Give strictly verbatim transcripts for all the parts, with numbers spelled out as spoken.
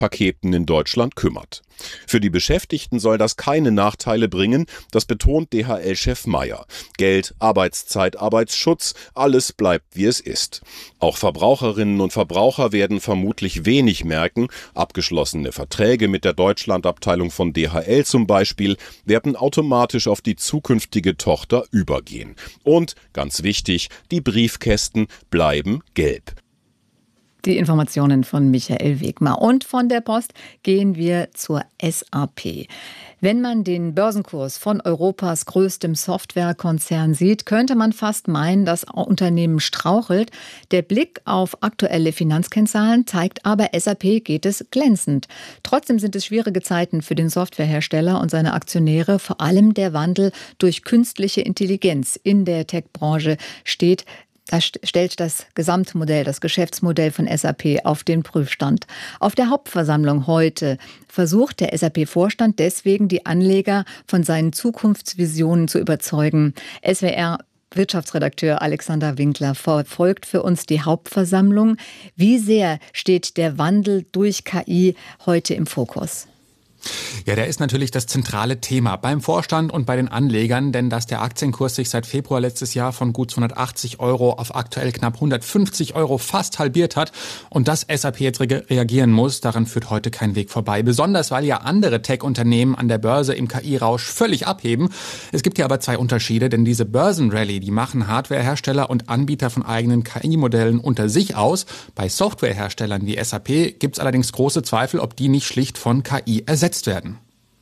Paketen in Deutschland kümmert. Für die Beschäftigten soll das keine Nachteile bringen, das betont D H L-Chef Mayer. Geld, Arbeitszeit, Arbeitsschutz, alles bleibt wie es ist. Auch Verbraucherinnen und Verbraucher werden vermutlich wenig merken. Abgeschlossene Verträge mit der Deutschlandabteilung von D H L zum Beispiel werden automatisch auf die zukünftige Tochter übergehen. Und, ganz wichtig, die Briefkästen bleiben gelb. Die Informationen von Michael Wegmar. Und von der Post gehen wir zur S A P. Wenn man den Börsenkurs von Europas größtem Softwarekonzern sieht, könnte man fast meinen, das Unternehmen strauchelt. Der Blick auf aktuelle Finanzkennzahlen zeigt aber, S A P geht es glänzend. Trotzdem sind es schwierige Zeiten für den Softwarehersteller und seine Aktionäre. Vor allem der Wandel durch künstliche Intelligenz in der Tech-Branche steht Das stellt das Gesamtmodell, das Geschäftsmodell von S A P auf den Prüfstand. Auf der Hauptversammlung heute versucht der S A P-Vorstand deswegen, die Anleger von seinen Zukunftsvisionen zu überzeugen. S W R-Wirtschaftsredakteur Alexander Winkler verfolgt für uns die Hauptversammlung. Wie sehr steht der Wandel durch K I heute im Fokus? Ja, der ist natürlich das zentrale Thema beim Vorstand und bei den Anlegern, denn dass der Aktienkurs sich seit Februar letztes Jahr von gut zweihundertachtzig Euro auf aktuell knapp hundertfünfzig Euro fast halbiert hat und dass S A P jetzt re- reagieren muss, daran führt heute kein Weg vorbei. Besonders, weil ja andere Tech-Unternehmen an der Börse im K I-Rausch völlig abheben. Es gibt ja aber zwei Unterschiede, denn diese Börsenrallye, die machen Hardwarehersteller und Anbieter von eigenen K I-Modellen unter sich aus. Bei Softwareherstellern wie S A P gibt es allerdings große Zweifel, ob die nicht schlicht von K I ersetzt werden.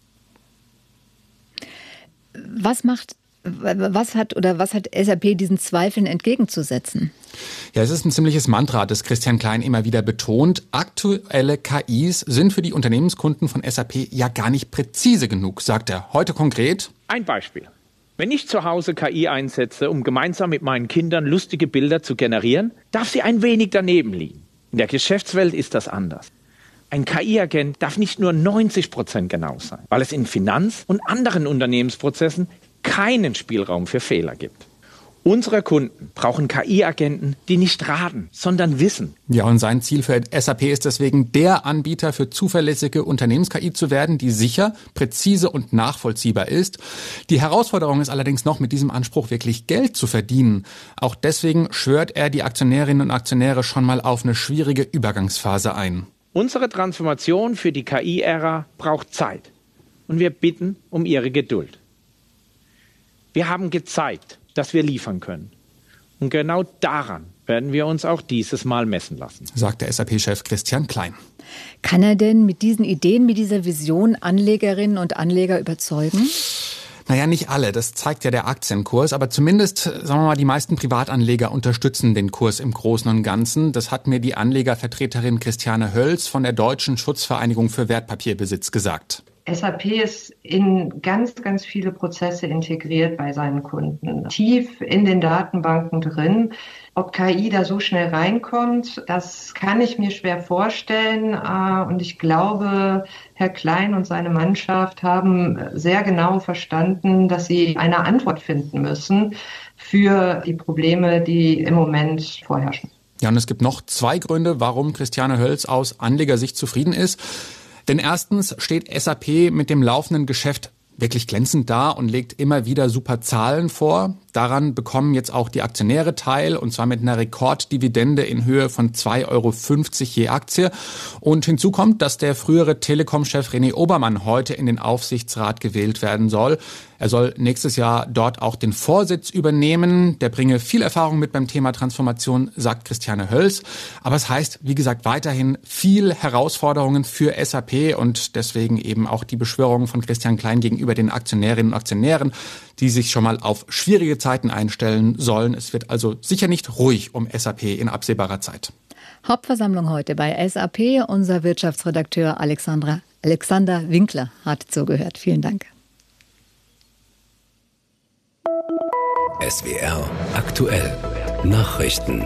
Was macht, was hat oder was hat S A P diesen Zweifeln entgegenzusetzen? Ja, es ist ein ziemliches Mantra, das Christian Klein immer wieder betont. Aktuelle K Is sind für die Unternehmenskunden von S A P ja gar nicht präzise genug, sagt er. Heute konkret. Ein Beispiel. Wenn ich zu Hause K I einsetze, um gemeinsam mit meinen Kindern lustige Bilder zu generieren, darf sie ein wenig daneben liegen. In der Geschäftswelt ist das anders. Ein K I-Agent darf nicht nur neunzig Prozent genau sein, weil es in Finanz- und anderen Unternehmensprozessen keinen Spielraum für Fehler gibt. Unsere Kunden brauchen K I-Agenten, die nicht raten, sondern wissen. Ja, und sein Ziel für S A P ist deswegen, der Anbieter für zuverlässige Unternehmens-K I zu werden, die sicher, präzise und nachvollziehbar ist. Die Herausforderung ist allerdings noch, mit diesem Anspruch wirklich Geld zu verdienen. Auch deswegen schwört er die Aktionärinnen und Aktionäre schon mal auf eine schwierige Übergangsphase ein. Unsere Transformation für die K I-Ära braucht Zeit und wir bitten um Ihre Geduld. Wir haben gezeigt, dass wir liefern können und genau daran werden wir uns auch dieses Mal messen lassen, sagt der S A P-Chef Christian Klein. Kann er denn mit diesen Ideen, mit dieser Vision Anlegerinnen und Anleger überzeugen? Naja, nicht alle, das zeigt ja der Aktienkurs, aber zumindest, sagen wir mal, die meisten Privatanleger unterstützen den Kurs im Großen und Ganzen. Das hat mir die Anlegervertreterin Christiane Hölz von der Deutschen Schutzvereinigung für Wertpapierbesitz gesagt. S A P ist in ganz, ganz viele Prozesse integriert bei seinen Kunden, tief in den Datenbanken drin. Ob K I da so schnell reinkommt, das kann ich mir schwer vorstellen. Und ich glaube, Herr Klein und seine Mannschaft haben sehr genau verstanden, dass sie eine Antwort finden müssen für die Probleme, die im Moment vorherrschen. Ja, und es gibt noch zwei Gründe, warum Christiane Hölz aus Anlegersicht zufrieden ist. Denn erstens steht S A P mit dem laufenden Geschäft wirklich glänzend da und legt immer wieder super Zahlen vor. Daran bekommen jetzt auch die Aktionäre teil, und zwar mit einer Rekorddividende in Höhe von zwei Euro fünfzig je Aktie. Und hinzu kommt, dass der frühere Telekom-Chef René Obermann heute in den Aufsichtsrat gewählt werden soll. Er soll nächstes Jahr dort auch den Vorsitz übernehmen. Der bringe viel Erfahrung mit beim Thema Transformation, sagt Christiane Hölz. Aber es heißt, wie gesagt, weiterhin viel Herausforderungen für S A P und deswegen eben auch die Beschwörungen von Christian Klein gegenüber den Aktionärinnen und Aktionären, die sich schon mal auf schwierige Zeiten einstellen sollen. Es wird also sicher nicht ruhig um S A P in absehbarer Zeit. Hauptversammlung heute bei S A P. Unser Wirtschaftsredakteur Alexandra, Alexander Winkler hat zugehört. Vielen Dank. S W R aktuell Nachrichten.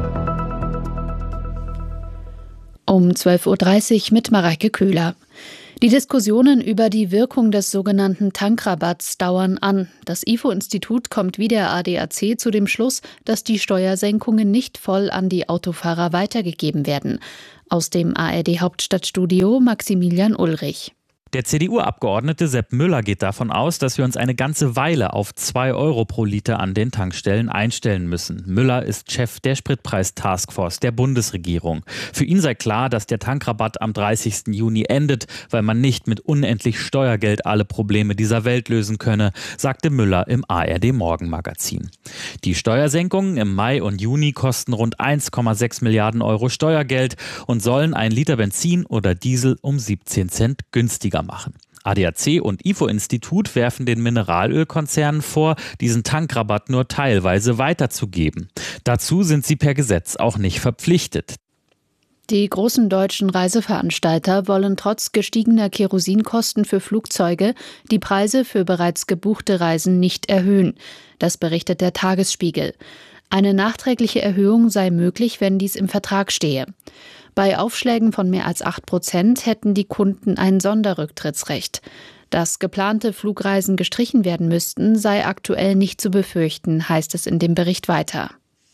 Um zwölf Uhr dreißig mit Mareike Köhler. Die Diskussionen über die Wirkung des sogenannten Tankrabatts dauern an. Das I F O-Institut kommt wie der A D A C zu dem Schluss, dass die Steuersenkungen nicht voll an die Autofahrer weitergegeben werden. Aus dem A R D-Hauptstadtstudio Maximilian Ulrich. Der C D U-Abgeordnete Sepp Müller geht davon aus, dass wir uns eine ganze Weile auf zwei Euro pro Liter an den Tankstellen einstellen müssen. Müller ist Chef der Spritpreis-Taskforce der Bundesregierung. Für ihn sei klar, dass der Tankrabatt am dreißigsten Juni endet, weil man nicht mit unendlich Steuergeld alle Probleme dieser Welt lösen könne, sagte Müller im A R D-Morgenmagazin. Die Steuersenkungen im Mai und Juni kosten rund eins Komma sechs Milliarden Euro Steuergeld und sollen ein Liter Benzin oder Diesel um siebzehn Cent günstiger machen. A D A C und I F O-Institut werfen den Mineralölkonzernen vor, diesen Tankrabatt nur teilweise weiterzugeben. Dazu sind sie per Gesetz auch nicht verpflichtet. Die großen deutschen Reiseveranstalter wollen trotz gestiegener Kerosinkosten für Flugzeuge die Preise für bereits gebuchte Reisen nicht erhöhen. Das berichtet der Tagesspiegel. Eine nachträgliche Erhöhung sei möglich, wenn dies im Vertrag stehe. Bei Aufschlägen von mehr als acht Prozent hätten die Kunden ein Sonderrücktrittsrecht. Dass geplante Flugreisen gestrichen werden müssten, sei aktuell nicht zu befürchten, heißt es in dem Bericht weiter.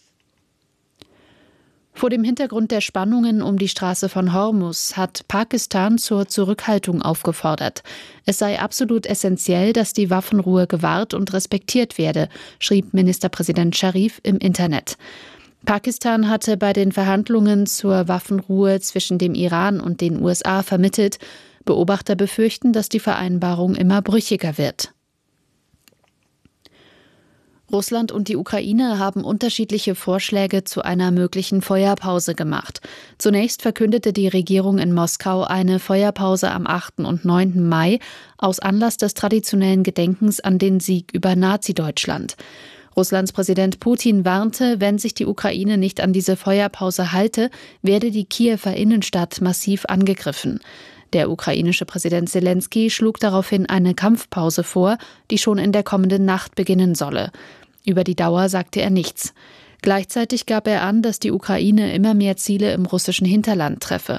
Vor dem Hintergrund der Spannungen um die Straße von Hormuz hat Pakistan zur Zurückhaltung aufgefordert. Es sei absolut essentiell, dass die Waffenruhe gewahrt und respektiert werde, schrieb Ministerpräsident Scharif im Internet. Pakistan hatte bei den Verhandlungen zur Waffenruhe zwischen dem Iran und den U S A vermittelt. Beobachter befürchten, dass die Vereinbarung immer brüchiger wird. Russland und die Ukraine haben unterschiedliche Vorschläge zu einer möglichen Feuerpause gemacht. Zunächst verkündete die Regierung in Moskau eine Feuerpause am achten und neunten Mai aus Anlass des traditionellen Gedenkens an den Sieg über Nazi-Deutschland. Russlands Präsident Putin warnte, wenn sich die Ukraine nicht an diese Feuerpause halte, werde die Kiewer Innenstadt massiv angegriffen. Der ukrainische Präsident Selenskyj schlug daraufhin eine Kampfpause vor, die schon in der kommenden Nacht beginnen solle. Über die Dauer sagte er nichts. Gleichzeitig gab er an, dass die Ukraine immer mehr Ziele im russischen Hinterland treffe.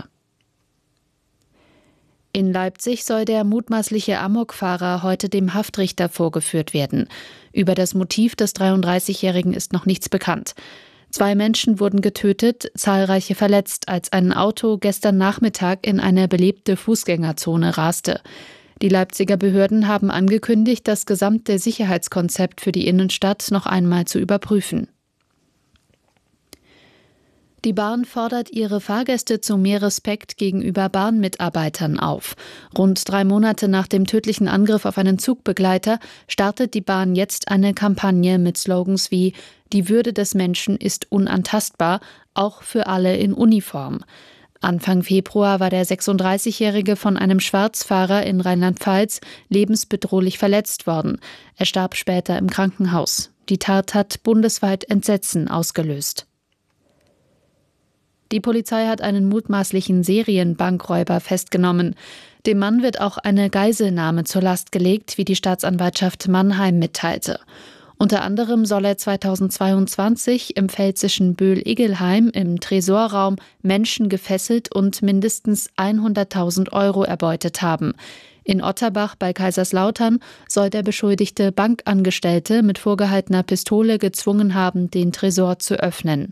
In Leipzig soll der mutmaßliche Amokfahrer heute dem Haftrichter vorgeführt werden. Über das Motiv des dreiunddreißigjährigen ist noch nichts bekannt. Zwei Menschen wurden getötet, zahlreiche verletzt, als ein Auto gestern Nachmittag in eine belebte Fußgängerzone raste. Die Leipziger Behörden haben angekündigt, das gesamte Sicherheitskonzept für die Innenstadt noch einmal zu überprüfen. Die Bahn fordert ihre Fahrgäste zu mehr Respekt gegenüber Bahnmitarbeitern auf. Rund drei Monate nach dem tödlichen Angriff auf einen Zugbegleiter startet die Bahn jetzt eine Kampagne mit Slogans wie »Die Würde des Menschen ist unantastbar«, auch für alle in Uniform. Anfang Februar war der sechsunddreißigjährige von einem Schwarzfahrer in Rheinland-Pfalz lebensbedrohlich verletzt worden. Er starb später im Krankenhaus. Die Tat hat bundesweit Entsetzen ausgelöst. Die Polizei hat einen mutmaßlichen Serienbankräuber festgenommen. Dem Mann wird auch eine Geiselnahme zur Last gelegt, wie die Staatsanwaltschaft Mannheim mitteilte. Unter anderem soll er zweitausendzweiundzwanzig im pfälzischen Böhl-Igelheim im Tresorraum Menschen gefesselt und mindestens hunderttausend Euro erbeutet haben. In Otterbach bei Kaiserslautern soll der beschuldigte Bankangestellte mit vorgehaltener Pistole gezwungen haben, den Tresor zu öffnen.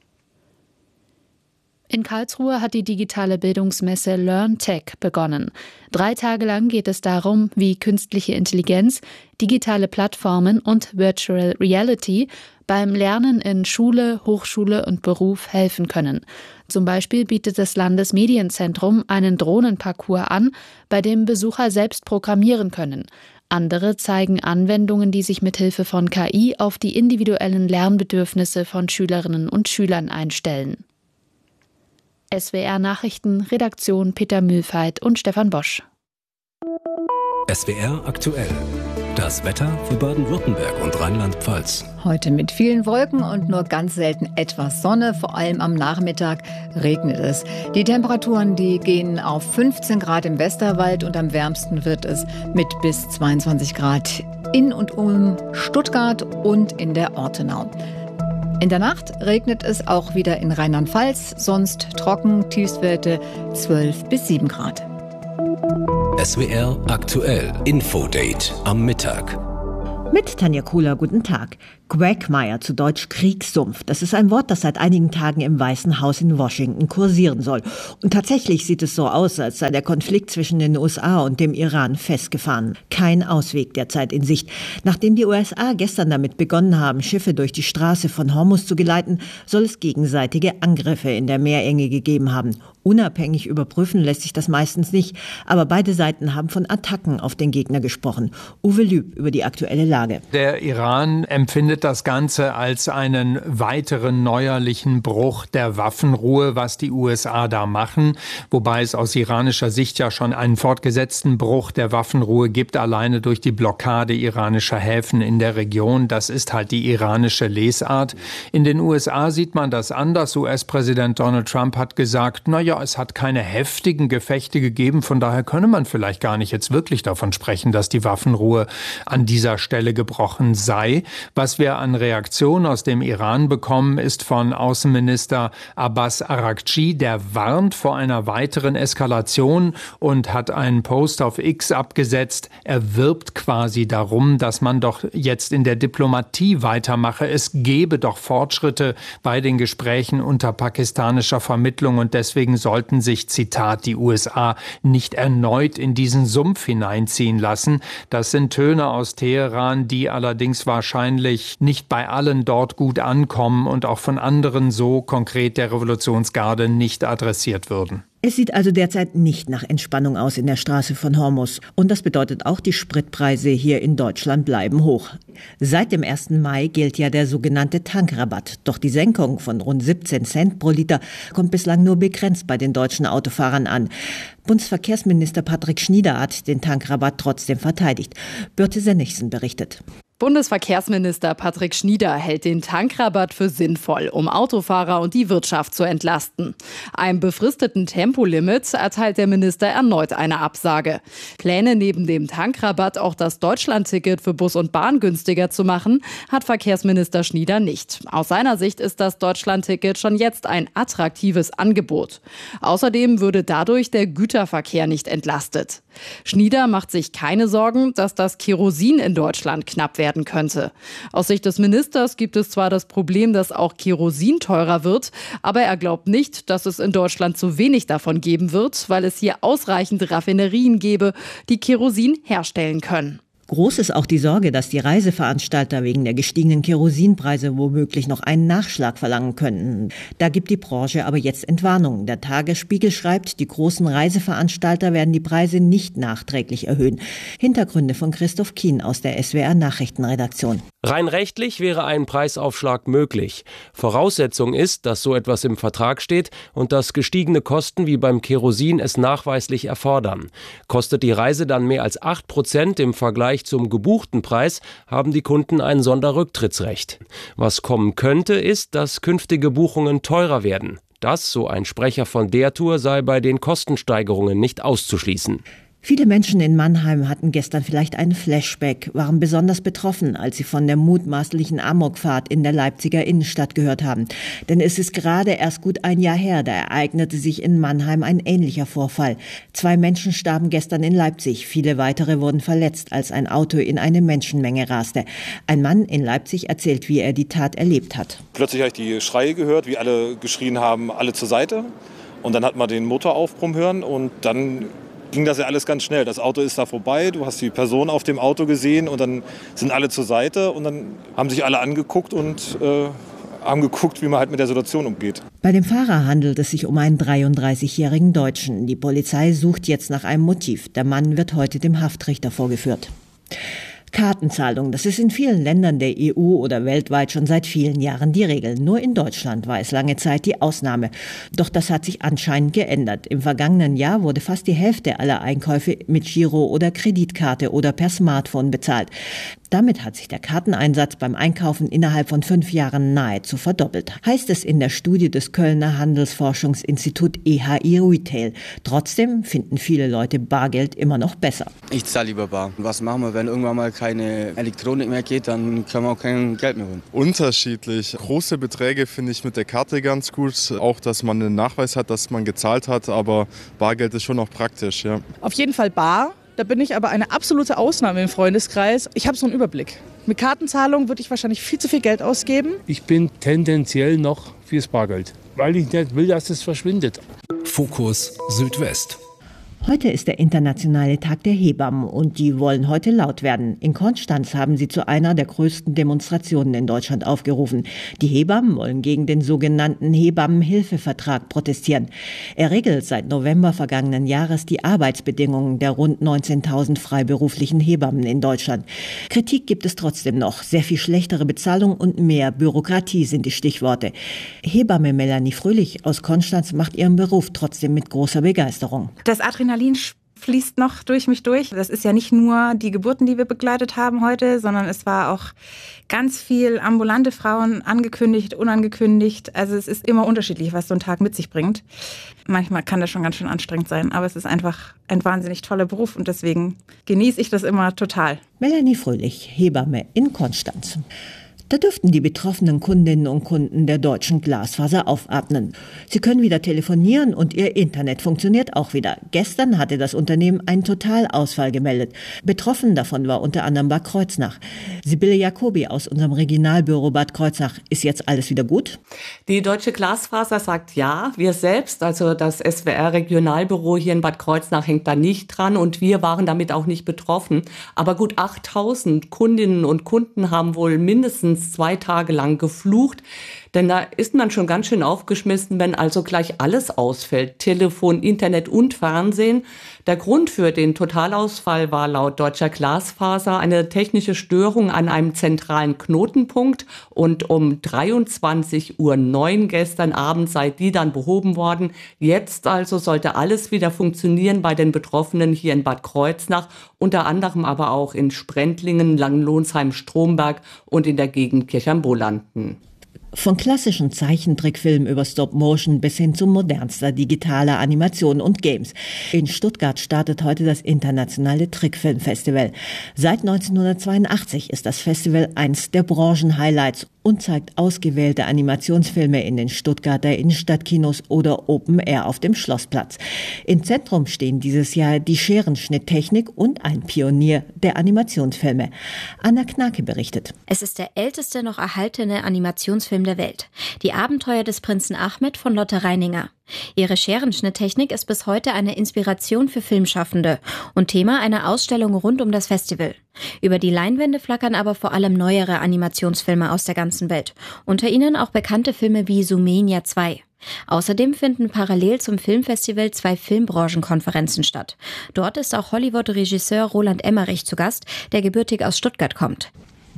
In Karlsruhe hat die digitale Bildungsmesse LearnTech begonnen. Drei Tage lang geht es darum, wie künstliche Intelligenz, digitale Plattformen und Virtual Reality beim Lernen in Schule, Hochschule und Beruf helfen können. Zum Beispiel bietet das Landesmedienzentrum einen Drohnenparcours an, bei dem Besucher selbst programmieren können. Andere zeigen Anwendungen, die sich mithilfe von K I auf die individuellen Lernbedürfnisse von Schülerinnen und Schülern einstellen. S W R Nachrichten, Redaktion Peter Mühlfeit und Stefan Bosch. S W R aktuell. Das Wetter für Baden-Württemberg und Rheinland-Pfalz. Heute mit vielen Wolken und nur ganz selten etwas Sonne. Vor allem am Nachmittag regnet es. Die Temperaturen, die gehen auf fünfzehn Grad im Westerwald und am wärmsten wird es mit bis zweiundzwanzig Grad in und um Stuttgart und in der Ortenau. In der Nacht regnet es auch wieder in Rheinland-Pfalz, sonst trocken, Tiefstwerte zwölf bis sieben Grad. S W R aktuell Infodate am Mittag. Mit Tanja Kohler, guten Tag. Quagmire, zu Deutsch Kriegssumpf. Das ist ein Wort, das seit einigen Tagen im Weißen Haus in Washington kursieren soll. Und tatsächlich sieht es so aus, als sei der Konflikt zwischen den U S A und dem Iran festgefahren. Kein Ausweg derzeit in Sicht. Nachdem die U S A gestern damit begonnen haben, Schiffe durch die Straße von Hormuz zu geleiten, soll es gegenseitige Angriffe in der Meerenge gegeben haben. Unabhängig überprüfen lässt sich das meistens nicht, aber beide Seiten haben von Attacken auf den Gegner gesprochen. Uwe Lüb über die aktuelle Lage. Der Iran empfindet das Ganze als einen weiteren neuerlichen Bruch der Waffenruhe, was die U S A da machen, wobei es aus iranischer Sicht ja schon einen fortgesetzten Bruch der Waffenruhe gibt, alleine durch die Blockade iranischer Häfen in der Region. Das ist halt die iranische Lesart. In den U S A sieht man das anders. U S-Präsident Donald Trump hat gesagt, naja, es hat keine heftigen Gefechte gegeben, von daher könne man vielleicht gar nicht jetzt wirklich davon sprechen, dass die Waffenruhe an dieser Stelle gebrochen sei. Was wir an Reaktionen aus dem Iran bekommen, ist von Außenminister Abbas Araghchi, der warnt vor einer weiteren Eskalation und hat einen Post auf X abgesetzt. Er wirbt quasi darum, dass man doch jetzt in der Diplomatie weitermache. Es gebe doch Fortschritte bei den Gesprächen unter pakistanischer Vermittlung und deswegen sollten sich, Zitat, die U S A nicht erneut in diesen Sumpf hineinziehen lassen. Das sind Töne aus Teheran, die allerdings wahrscheinlich nicht bei allen dort gut ankommen und auch von anderen so konkret der Revolutionsgarde nicht adressiert würden. Es sieht also derzeit nicht nach Entspannung aus in der Straße von Hormuz. Und das bedeutet auch, die Spritpreise hier in Deutschland bleiben hoch. Seit dem ersten Mai gilt ja der sogenannte Tankrabatt. Doch die Senkung von rund siebzehn Cent pro Liter kommt bislang nur begrenzt bei den deutschen Autofahrern an. Bundesverkehrsminister Patrick Schnieder hat den Tankrabatt trotzdem verteidigt. Birte Sennigsen berichtet. Bundesverkehrsminister Patrick Schnieder hält den Tankrabatt für sinnvoll, um Autofahrer und die Wirtschaft zu entlasten. Einem befristeten Tempolimit erteilt der Minister erneut eine Absage. Pläne, neben dem Tankrabatt auch das Deutschlandticket für Bus und Bahn günstiger zu machen, hat Verkehrsminister Schnieder nicht. Aus seiner Sicht ist das Deutschlandticket schon jetzt ein attraktives Angebot. Außerdem würde dadurch der Güterverkehr nicht entlastet. Schnieder macht sich keine Sorgen, dass das Kerosin in Deutschland knapp werden könnte. Aus Sicht des Ministers gibt es zwar das Problem, dass auch Kerosin teurer wird, aber er glaubt nicht, dass es in Deutschland zu wenig davon geben wird, weil es hier ausreichend Raffinerien gäbe, die Kerosin herstellen können. Groß ist auch die Sorge, dass die Reiseveranstalter wegen der gestiegenen Kerosinpreise womöglich noch einen Nachschlag verlangen könnten. Da gibt die Branche aber jetzt Entwarnung. Der Tagesspiegel schreibt, die großen Reiseveranstalter werden die Preise nicht nachträglich erhöhen. Hintergründe von Christoph Kien aus der S W R Nachrichtenredaktion. Rein rechtlich wäre ein Preisaufschlag möglich. Voraussetzung ist, dass so etwas im Vertrag steht und dass gestiegene Kosten wie beim Kerosin es nachweislich erfordern. Kostet die Reise dann mehr als acht Prozent im Vergleich zum gebuchten Preis, haben die Kunden ein Sonderrücktrittsrecht. Was kommen könnte, ist, dass künftige Buchungen teurer werden. Das, so ein Sprecher von der Tour, sei bei den Kostensteigerungen nicht auszuschließen. Viele Menschen in Mannheim hatten gestern vielleicht einen Flashback, waren besonders betroffen, als sie von der mutmaßlichen Amokfahrt in der Leipziger Innenstadt gehört haben. Denn es ist gerade erst gut ein Jahr her, da ereignete sich in Mannheim ein ähnlicher Vorfall. Zwei Menschen starben gestern in Leipzig, viele weitere wurden verletzt, als ein Auto in eine Menschenmenge raste. Ein Mann in Leipzig erzählt, wie er die Tat erlebt hat. Plötzlich habe ich die Schreie gehört, wie alle geschrien haben, alle zur Seite. Und dann hat man den Motor aufbrummen hören und dann ging das ja alles ganz schnell. Das Auto ist da vorbei, du hast die Person auf dem Auto gesehen und dann sind alle zur Seite und dann haben sich alle angeguckt und äh, haben geguckt, wie man halt mit der Situation umgeht. Bei dem Fahrer handelt es sich um einen dreiunddreißigjährigen Deutschen. Die Polizei sucht jetzt nach einem Motiv. Der Mann wird heute dem Haftrichter vorgeführt. Kartenzahlung, das ist in vielen Ländern der E U oder weltweit schon seit vielen Jahren die Regel. Nur in Deutschland war es lange Zeit die Ausnahme. Doch das hat sich anscheinend geändert. Im vergangenen Jahr wurde fast die Hälfte aller Einkäufe mit Giro oder Kreditkarte oder per Smartphone bezahlt. Damit hat sich der Karteneinsatz beim Einkaufen innerhalb von fünf Jahren nahezu verdoppelt, heißt es in der Studie des Kölner Handelsforschungsinstitut E H I Retail. Trotzdem finden viele Leute Bargeld immer noch besser. Ich zahle lieber bar. Was machen wir, wenn irgendwann mal keine Elektronik mehr geht, dann können wir auch kein Geld mehr holen. Unterschiedlich. Große Beträge finde ich mit der Karte ganz gut. Auch, dass man einen Nachweis hat, dass man gezahlt hat. Aber Bargeld ist schon auch praktisch, ja. Auf jeden Fall bar. Da bin ich aber eine absolute Ausnahme im Freundeskreis. Ich habe so einen Überblick. Mit Kartenzahlung würde ich wahrscheinlich viel zu viel Geld ausgeben. Ich bin tendenziell noch fürs Bargeld, weil ich nicht will, dass es verschwindet. Fokus Südwest. Heute ist der internationale Tag der Hebammen und die wollen heute laut werden. In Konstanz haben sie zu einer der größten Demonstrationen in Deutschland aufgerufen. Die Hebammen wollen gegen den sogenannten Hebammenhilfevertrag protestieren. Er regelt seit November vergangenen Jahres die Arbeitsbedingungen der rund neunzehntausend freiberuflichen Hebammen in Deutschland. Kritik gibt es trotzdem noch. Sehr viel schlechtere Bezahlung und mehr Bürokratie sind die Stichworte. Hebamme Melanie Fröhlich aus Konstanz macht ihren Beruf trotzdem mit großer Begeisterung. Das Adrenalin fließt noch durch mich durch. Das ist ja nicht nur die Geburten, die wir begleitet haben heute, sondern es war auch ganz viel ambulante Frauen, angekündigt, unangekündigt. Also es ist immer unterschiedlich, was so ein Tag mit sich bringt. Manchmal kann das schon ganz schön anstrengend sein, aber es ist einfach ein wahnsinnig toller Beruf und deswegen genieße ich das immer total. Melanie Fröhlich, Hebamme in Konstanz. Da dürften die betroffenen Kundinnen und Kunden der Deutschen Glasfaser aufatmen. Sie können wieder telefonieren und ihr Internet funktioniert auch wieder. Gestern hatte das Unternehmen einen Totalausfall gemeldet. Betroffen davon war unter anderem Bad Kreuznach. Sibylle Jacobi aus unserem Regionalbüro Bad Kreuznach. Ist jetzt alles wieder gut? Die Deutsche Glasfaser sagt ja. Wir selbst, also das S W R-Regionalbüro hier in Bad Kreuznach, hängt da nicht dran und wir waren damit auch nicht betroffen. Aber gut achttausend Kundinnen und Kunden haben wohl mindestens zwei Tage lang geflucht, denn da ist man schon ganz schön aufgeschmissen, wenn also gleich alles ausfällt, Telefon, Internet und Fernsehen. Der Grund für den Totalausfall war laut Deutscher Glasfaser eine technische Störung an einem zentralen Knotenpunkt und um dreiundzwanzig Uhr neun gestern Abend sei die dann behoben worden. Jetzt also sollte alles wieder funktionieren bei den Betroffenen hier in Bad Kreuznach, unter anderem aber auch in Sprendlingen, Langenlonsheim, Stromberg und in der Gegend Kirchheim-Bolanden. Von klassischen Zeichentrickfilmen über Stop-Motion bis hin zu modernster digitaler Animation und Games. In Stuttgart startet heute das internationale Trickfilmfestival. Seit neunzehnhundertzweiundachtzig ist das Festival eins der Branchen-Highlights und zeigt ausgewählte Animationsfilme in den Stuttgarter Innenstadtkinos oder Open Air auf dem Schlossplatz. Im Zentrum stehen dieses Jahr die Scherenschnitttechnik und ein Pionier der Animationsfilme. Anna Knake berichtet. Es ist der älteste noch erhaltene Animationsfilm der Welt. Die Abenteuer des Prinzen Ahmed von Lotte Reininger. Ihre Scherenschnitttechnik ist bis heute eine Inspiration für Filmschaffende und Thema einer Ausstellung rund um das Festival. Über die Leinwände flackern aber vor allem neuere Animationsfilme aus der ganzen Welt. Unter ihnen auch bekannte Filme wie Zoomania zwei. Außerdem finden parallel zum Filmfestival zwei Filmbranchenkonferenzen statt. Dort ist auch Hollywood-Regisseur Roland Emmerich zu Gast, der gebürtig aus Stuttgart kommt.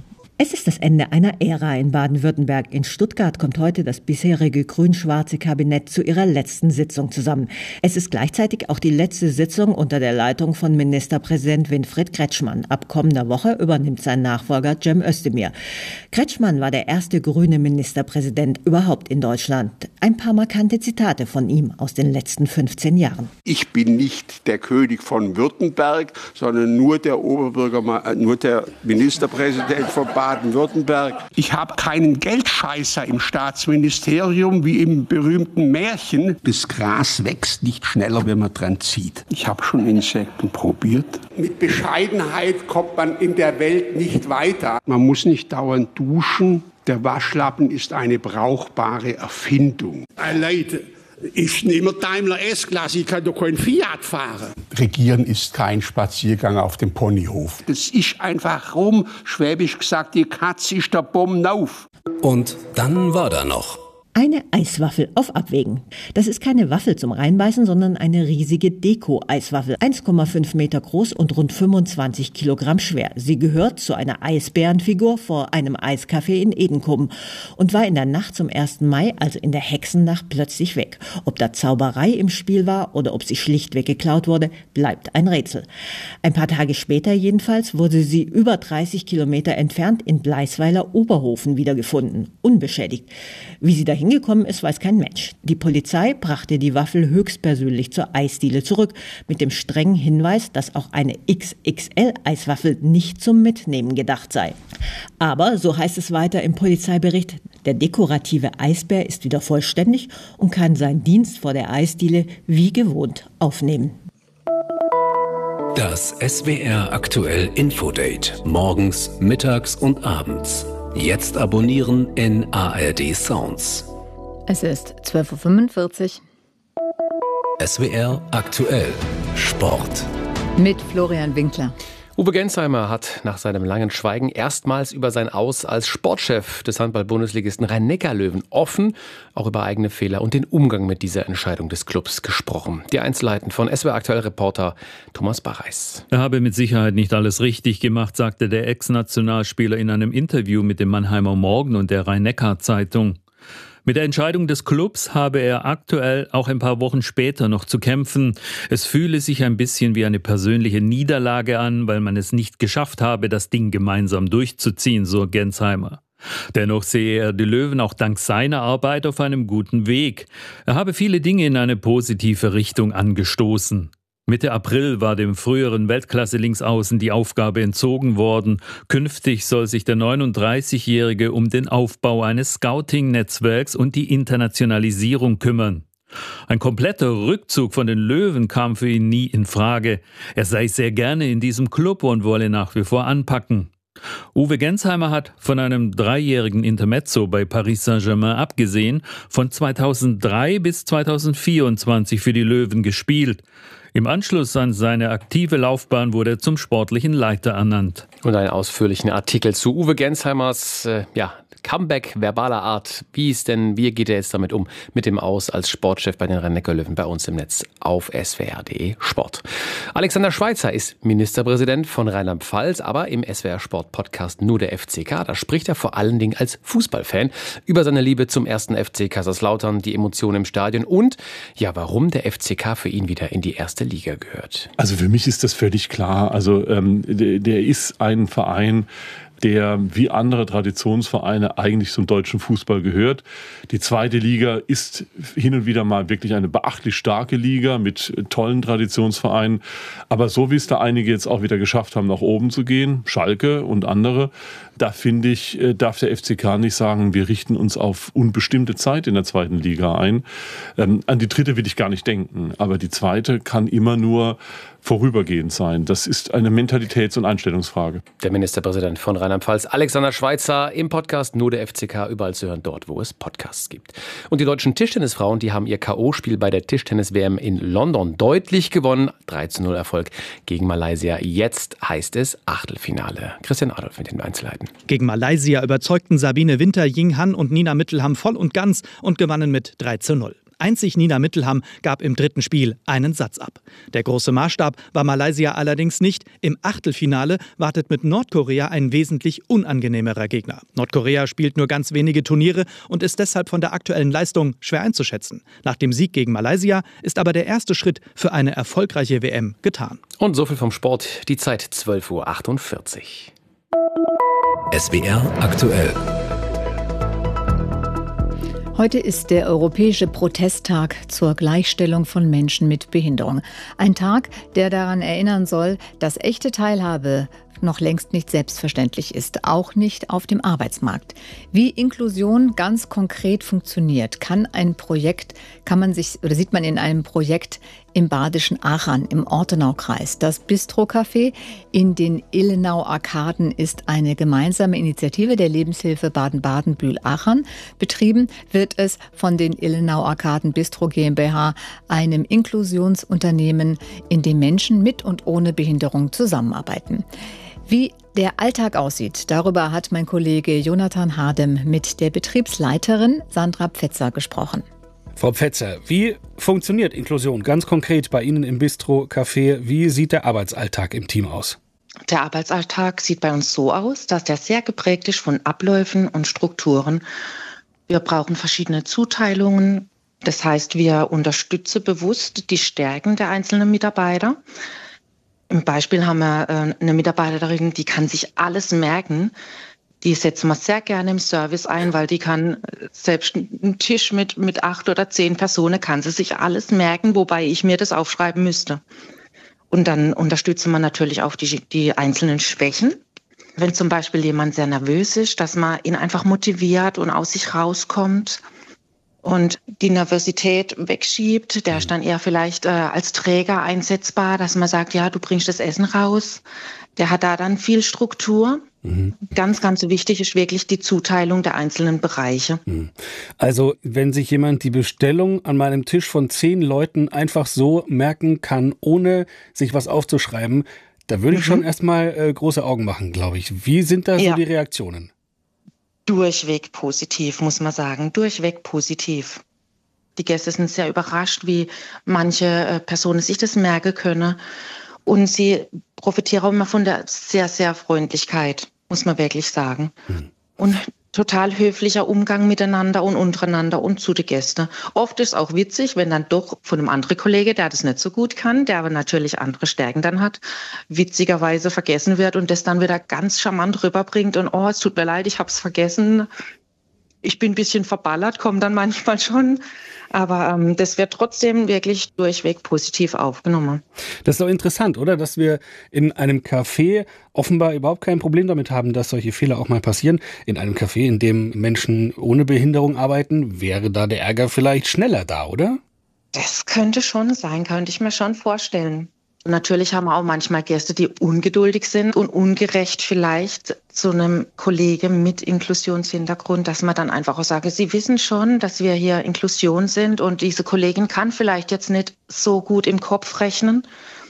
Es ist das Ende einer Ära in Baden-Württemberg. In Stuttgart kommt heute das bisherige grün-schwarze Kabinett zu ihrer letzten Sitzung zusammen. Es ist gleichzeitig auch die letzte Sitzung unter der Leitung von Ministerpräsident Winfried Kretschmann. Ab kommender Woche übernimmt sein Nachfolger Cem Özdemir. Kretschmann war der erste grüne Ministerpräsident überhaupt in Deutschland. Ein paar markante Zitate von ihm aus den letzten fünfzehn Jahren. Ich bin nicht der König von Württemberg, sondern nur der Oberbürgermeister, nur der Ministerpräsident von Baden. Baden-Württemberg. Ich habe keinen Geldscheißer im Staatsministerium wie im berühmten Märchen. Das Gras wächst nicht schneller, wenn man dran zieht. Ich habe schon Insekten probiert. Mit Bescheidenheit kommt man in der Welt nicht weiter. Man muss nicht dauernd duschen. Der Waschlappen ist eine brauchbare Erfindung. Hey Leute, ich nehme Daimler S-Klasse, ich kann doch kein Fiat fahren. Regieren ist kein Spaziergang auf dem Ponyhof. Das ist einfach rum, schwäbisch gesagt, die Katze ist der Bomben auf. Und dann war da noch Eine Eiswaffel auf Abwägen. Das ist keine Waffel zum Reinbeißen, sondern eine riesige Deko-Eiswaffel. eins Komma fünf Meter groß und rund fünfundzwanzig Kilogramm schwer. Sie gehört zu einer Eisbärenfigur vor einem Eiscafé in Edenkoben und war in der Nacht zum ersten Mai, also in der Hexennacht, plötzlich weg. Ob da Zauberei im Spiel war oder ob sie schlichtweg geklaut wurde, bleibt ein Rätsel. Ein paar Tage später jedenfalls wurde sie über dreißig Kilometer entfernt in Bleisweiler Oberhofen wiedergefunden, unbeschädigt. Wie sie dahin hingekommen ist, weiß kein Mensch. Die Polizei brachte die Waffel höchstpersönlich zur Eisdiele zurück, mit dem strengen Hinweis, dass auch eine X X L-Eiswaffel nicht zum Mitnehmen gedacht sei. Aber, so heißt es weiter im Polizeibericht, der dekorative Eisbär ist wieder vollständig und kann seinen Dienst vor der Eisdiele wie gewohnt aufnehmen. Das S W R aktuell Infodate. Morgens, mittags und abends. Jetzt abonnieren in A R D Sounds. Es ist zwölf Uhr fünfundvierzig. S W R aktuell Sport. Mit Florian Winkler. Uwe Gensheimer hat nach seinem langen Schweigen erstmals über sein Aus als Sportchef des Handball-Bundesligisten Rhein-Neckar-Löwen offen, auch über eigene Fehler und den Umgang mit dieser Entscheidung des Clubs gesprochen. Die Einzelheiten von S W R Aktuell-Reporter Thomas Barreis. Er habe mit Sicherheit nicht alles richtig gemacht, sagte der Ex-Nationalspieler in einem Interview mit dem Mannheimer Morgen und der Rhein-Neckar-Zeitung. Mit der Entscheidung des Clubs habe er aktuell auch ein paar Wochen später noch zu kämpfen. Es fühle sich ein bisschen wie eine persönliche Niederlage an, weil man es nicht geschafft habe, das Ding gemeinsam durchzuziehen, so Gensheimer. Dennoch sehe er die Löwen auch dank seiner Arbeit auf einem guten Weg. Er habe viele Dinge in eine positive Richtung angestoßen. Mitte April war dem früheren Weltklasse-Linksaußen die Aufgabe entzogen worden. Künftig soll sich der neununddreißigjährige um den Aufbau eines Scouting-Netzwerks und die Internationalisierung kümmern. Ein kompletter Rückzug von den Löwen kam für ihn nie in Frage. Er sei sehr gerne in diesem Club und wolle nach wie vor anpacken. Uwe Gensheimer hat von einem dreijährigen Intermezzo bei Paris Saint-Germain abgesehen, von zweitausenddrei bis zweitausendvierundzwanzig für die Löwen gespielt. Im Anschluss an seine aktive Laufbahn wurde er zum sportlichen Leiter ernannt. Und einen ausführlichen Artikel zu Uwe Gensheimers äh, ja, Comeback verbaler Art. Wie ist denn, wie geht er jetzt damit um, mit dem Aus als Sportchef bei den Rhein-Neckar-Löwen bei uns im Netz auf S W R punkt de Sport. Alexander Schweitzer ist Ministerpräsident von Rheinland-Pfalz, aber im S W R Sport Podcast Nur der F C K. Da spricht er vor allen Dingen als Fußballfan über seine Liebe zum ersten F C Kaiserslautern, die Emotionen im Stadion und ja, warum der F C K für ihn wieder in die erste Liga gehört. Also für mich ist das völlig klar. Also ähm, der, der ist ein Verein, der wie andere Traditionsvereine eigentlich zum deutschen Fußball gehört. Die zweite Liga ist hin und wieder mal wirklich eine beachtlich starke Liga mit tollen Traditionsvereinen. Aber so wie es da einige jetzt auch wieder geschafft haben, nach oben zu gehen, Schalke und andere, da finde ich, darf der F C K nicht sagen, wir richten uns auf unbestimmte Zeit in der zweiten Liga ein. Ähm, an die dritte will ich gar nicht denken. Aber die zweite kann immer nur vorübergehend sein. Das ist eine Mentalitäts- und Einstellungsfrage. Der Ministerpräsident von Rheinland-Pfalz, Alexander Schweitzer, im Podcast Nur der F C K, überall zu hören, dort, wo es Podcasts gibt. Und die deutschen Tischtennisfrauen, die haben ihr K O-Spiel bei der Tischtennis-W M in London deutlich gewonnen. drei zu null Erfolg gegen Malaysia. Jetzt heißt es Achtelfinale. Christian Adolf mit den Einzelheiten. Gegen Malaysia überzeugten Sabine Winter, Ying Han und Nina Mittelham voll und ganz und gewannen mit drei zu null. Einzig Nina Mittelham gab im dritten Spiel einen Satz ab. Der große Maßstab war Malaysia allerdings nicht. Im Achtelfinale wartet mit Nordkorea ein wesentlich unangenehmerer Gegner. Nordkorea spielt nur ganz wenige Turniere und ist deshalb von der aktuellen Leistung schwer einzuschätzen. Nach dem Sieg gegen Malaysia ist aber der erste Schritt für eine erfolgreiche W M getan. Und so viel vom Sport. Die Zeit zwölf Uhr achtundvierzig. S W R aktuell. Heute ist der Europäische Protesttag zur Gleichstellung von Menschen mit Behinderung. Ein Tag, der daran erinnern soll, dass echte Teilhabe noch längst nicht selbstverständlich ist, auch nicht auf dem Arbeitsmarkt. Wie Inklusion ganz konkret funktioniert, kann ein Projekt, kann man sich oder sieht man in einem Projekt im badischen Aachen im Ortenaukreis. Das Bistro-Café in den Illenau-Arkaden ist eine gemeinsame Initiative der Lebenshilfe Baden-Baden-Bühl-Aachen. Betrieben wird es von den Illenau-Arkaden Bistro GmbH, einem Inklusionsunternehmen, in dem Menschen mit und ohne Behinderung zusammenarbeiten. Wie der Alltag aussieht, darüber hat mein Kollege Jonathan Hardem mit der Betriebsleiterin Sandra Pfetzer gesprochen. Frau Pfetzer, wie funktioniert Inklusion ganz konkret bei Ihnen im Bistro Café? Wie sieht der Arbeitsalltag im Team aus? Der Arbeitsalltag sieht bei uns so aus, dass der sehr geprägt ist von Abläufen und Strukturen. Wir brauchen verschiedene Zuteilungen. Das heißt, wir unterstützen bewusst die Stärken der einzelnen Mitarbeiter. Im Beispiel haben wir eine Mitarbeiterin, die kann sich alles merken. Die setzen wir sehr gerne im Service ein, weil die kann selbst einen Tisch mit, mit acht oder zehn Personen, kann sie sich alles merken, wobei ich mir das aufschreiben müsste. Und dann unterstützen wir natürlich auch die, die einzelnen Schwächen. Wenn zum Beispiel jemand sehr nervös ist, dass man ihn einfach motiviert und aus sich rauskommt und die Nervosität wegschiebt, der ist dann eher vielleicht äh, als Träger einsetzbar, dass man sagt, ja, du bringst das Essen raus. Der hat da dann viel Struktur. Mhm. Ganz, ganz wichtig ist wirklich die Zuteilung der einzelnen Bereiche. Also wenn sich jemand die Bestellung an meinem Tisch von zehn Leuten einfach so merken kann, ohne sich was aufzuschreiben, da würde ich mhm. schon erstmal äh, große Augen machen, glaube ich. Wie sind da so ja. die Reaktionen? Durchweg positiv, muss man sagen. Durchweg positiv. Die Gäste sind sehr überrascht, wie manche äh, Personen sich das merken können. Und sie profitieren auch immer von der sehr, sehr Freundlichkeit, muss man wirklich sagen. Mhm. Und total höflicher Umgang miteinander und untereinander und zu den Gästen. Oft ist es auch witzig, wenn dann doch von einem anderen Kollege, der das nicht so gut kann, der aber natürlich andere Stärken dann hat, witzigerweise vergessen wird und das dann wieder ganz charmant rüberbringt und oh, es tut mir leid, ich habe es vergessen. Ich bin ein bisschen verballert, kommt dann manchmal schon. Aber ähm, das wird trotzdem wirklich durchweg positiv aufgenommen. Das ist doch interessant, oder? Dass wir in einem Café offenbar überhaupt kein Problem damit haben, dass solche Fehler auch mal passieren. In einem Café, in dem Menschen ohne Behinderung arbeiten, wäre da der Ärger vielleicht schneller da, oder? Das könnte schon sein, könnte ich mir schon vorstellen. Und natürlich haben wir auch manchmal Gäste, die ungeduldig sind und ungerecht vielleicht zu einem Kollegen mit Inklusionshintergrund, dass man dann einfach auch sagt, sie wissen schon, dass wir hier Inklusion sind und diese Kollegin kann vielleicht jetzt nicht so gut im Kopf rechnen.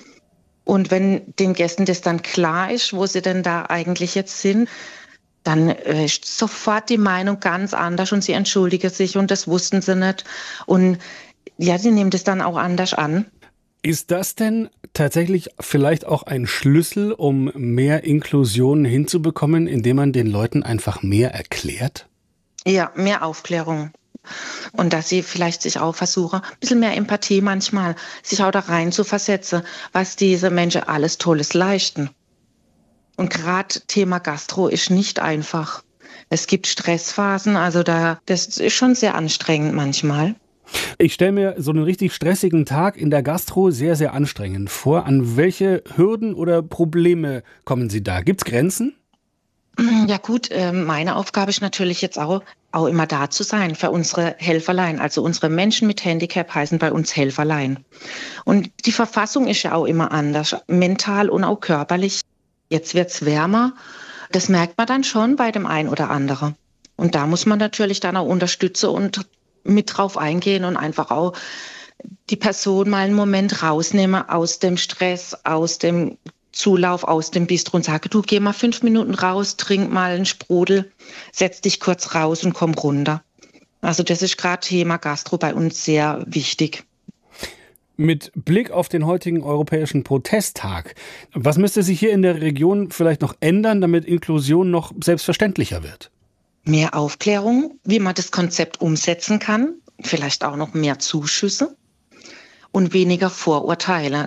Und wenn den Gästen das dann klar ist, wo sie denn da eigentlich jetzt sind, dann ist sofort die Meinung ganz anders und sie entschuldigen sich und das wussten sie nicht. Und ja, sie nehmen das dann auch anders an. Ist das denn tatsächlich vielleicht auch ein Schlüssel, um mehr Inklusion hinzubekommen, indem man den Leuten einfach mehr erklärt? Ja, mehr Aufklärung. Und dass sie vielleicht sich auch versuchen, ein bisschen mehr Empathie manchmal, sich auch da rein zu versetzen, was diese Menschen alles Tolles leisten. Und gerade Thema Gastro ist nicht einfach. Es gibt Stressphasen, also da, das ist schon sehr anstrengend manchmal. Ich stelle mir so einen richtig stressigen Tag in der Gastro sehr, sehr anstrengend vor. An welche Hürden oder Probleme kommen Sie da? Gibt's Grenzen? Ja gut, meine Aufgabe ist natürlich jetzt auch, auch immer da zu sein für unsere Helferlein. Also unsere Menschen mit Handicap heißen bei uns Helferlein. Und die Verfassung ist ja auch immer anders, mental und auch körperlich. Jetzt wird's wärmer. Das merkt man dann schon bei dem einen oder anderen. Und da muss man natürlich dann auch unterstützen und mit drauf eingehen und einfach auch die Person mal einen Moment rausnehmen aus dem Stress, aus dem Zulauf, aus dem Bistro und sage, du geh mal fünf Minuten raus, trink mal einen Sprudel, setz dich kurz raus und komm runter. Also das ist gerade Thema Gastro bei uns sehr wichtig. Mit Blick auf den heutigen Europäischen Protesttag, was müsste sich hier in der Region vielleicht noch ändern, damit Inklusion noch selbstverständlicher wird? Mehr Aufklärung, wie man das Konzept umsetzen kann, vielleicht auch noch mehr Zuschüsse und weniger Vorurteile.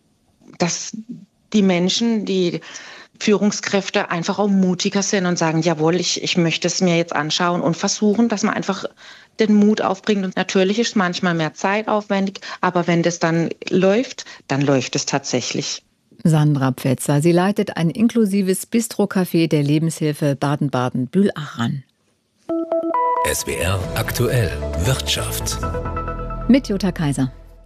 Dass die Menschen, die Führungskräfte einfach auch mutiger sind und sagen, jawohl, ich, ich möchte es mir jetzt anschauen und versuchen, dass man einfach den Mut aufbringt. Und natürlich ist es manchmal mehr zeitaufwendig, aber wenn das dann läuft, dann läuft es tatsächlich. Sandra Pfetzer, sie leitet ein inklusives Bistro-Café der Lebenshilfe Baden-Baden-Bühlachrand. S W R aktuell Wirtschaft. Mit Jutta Kaiser.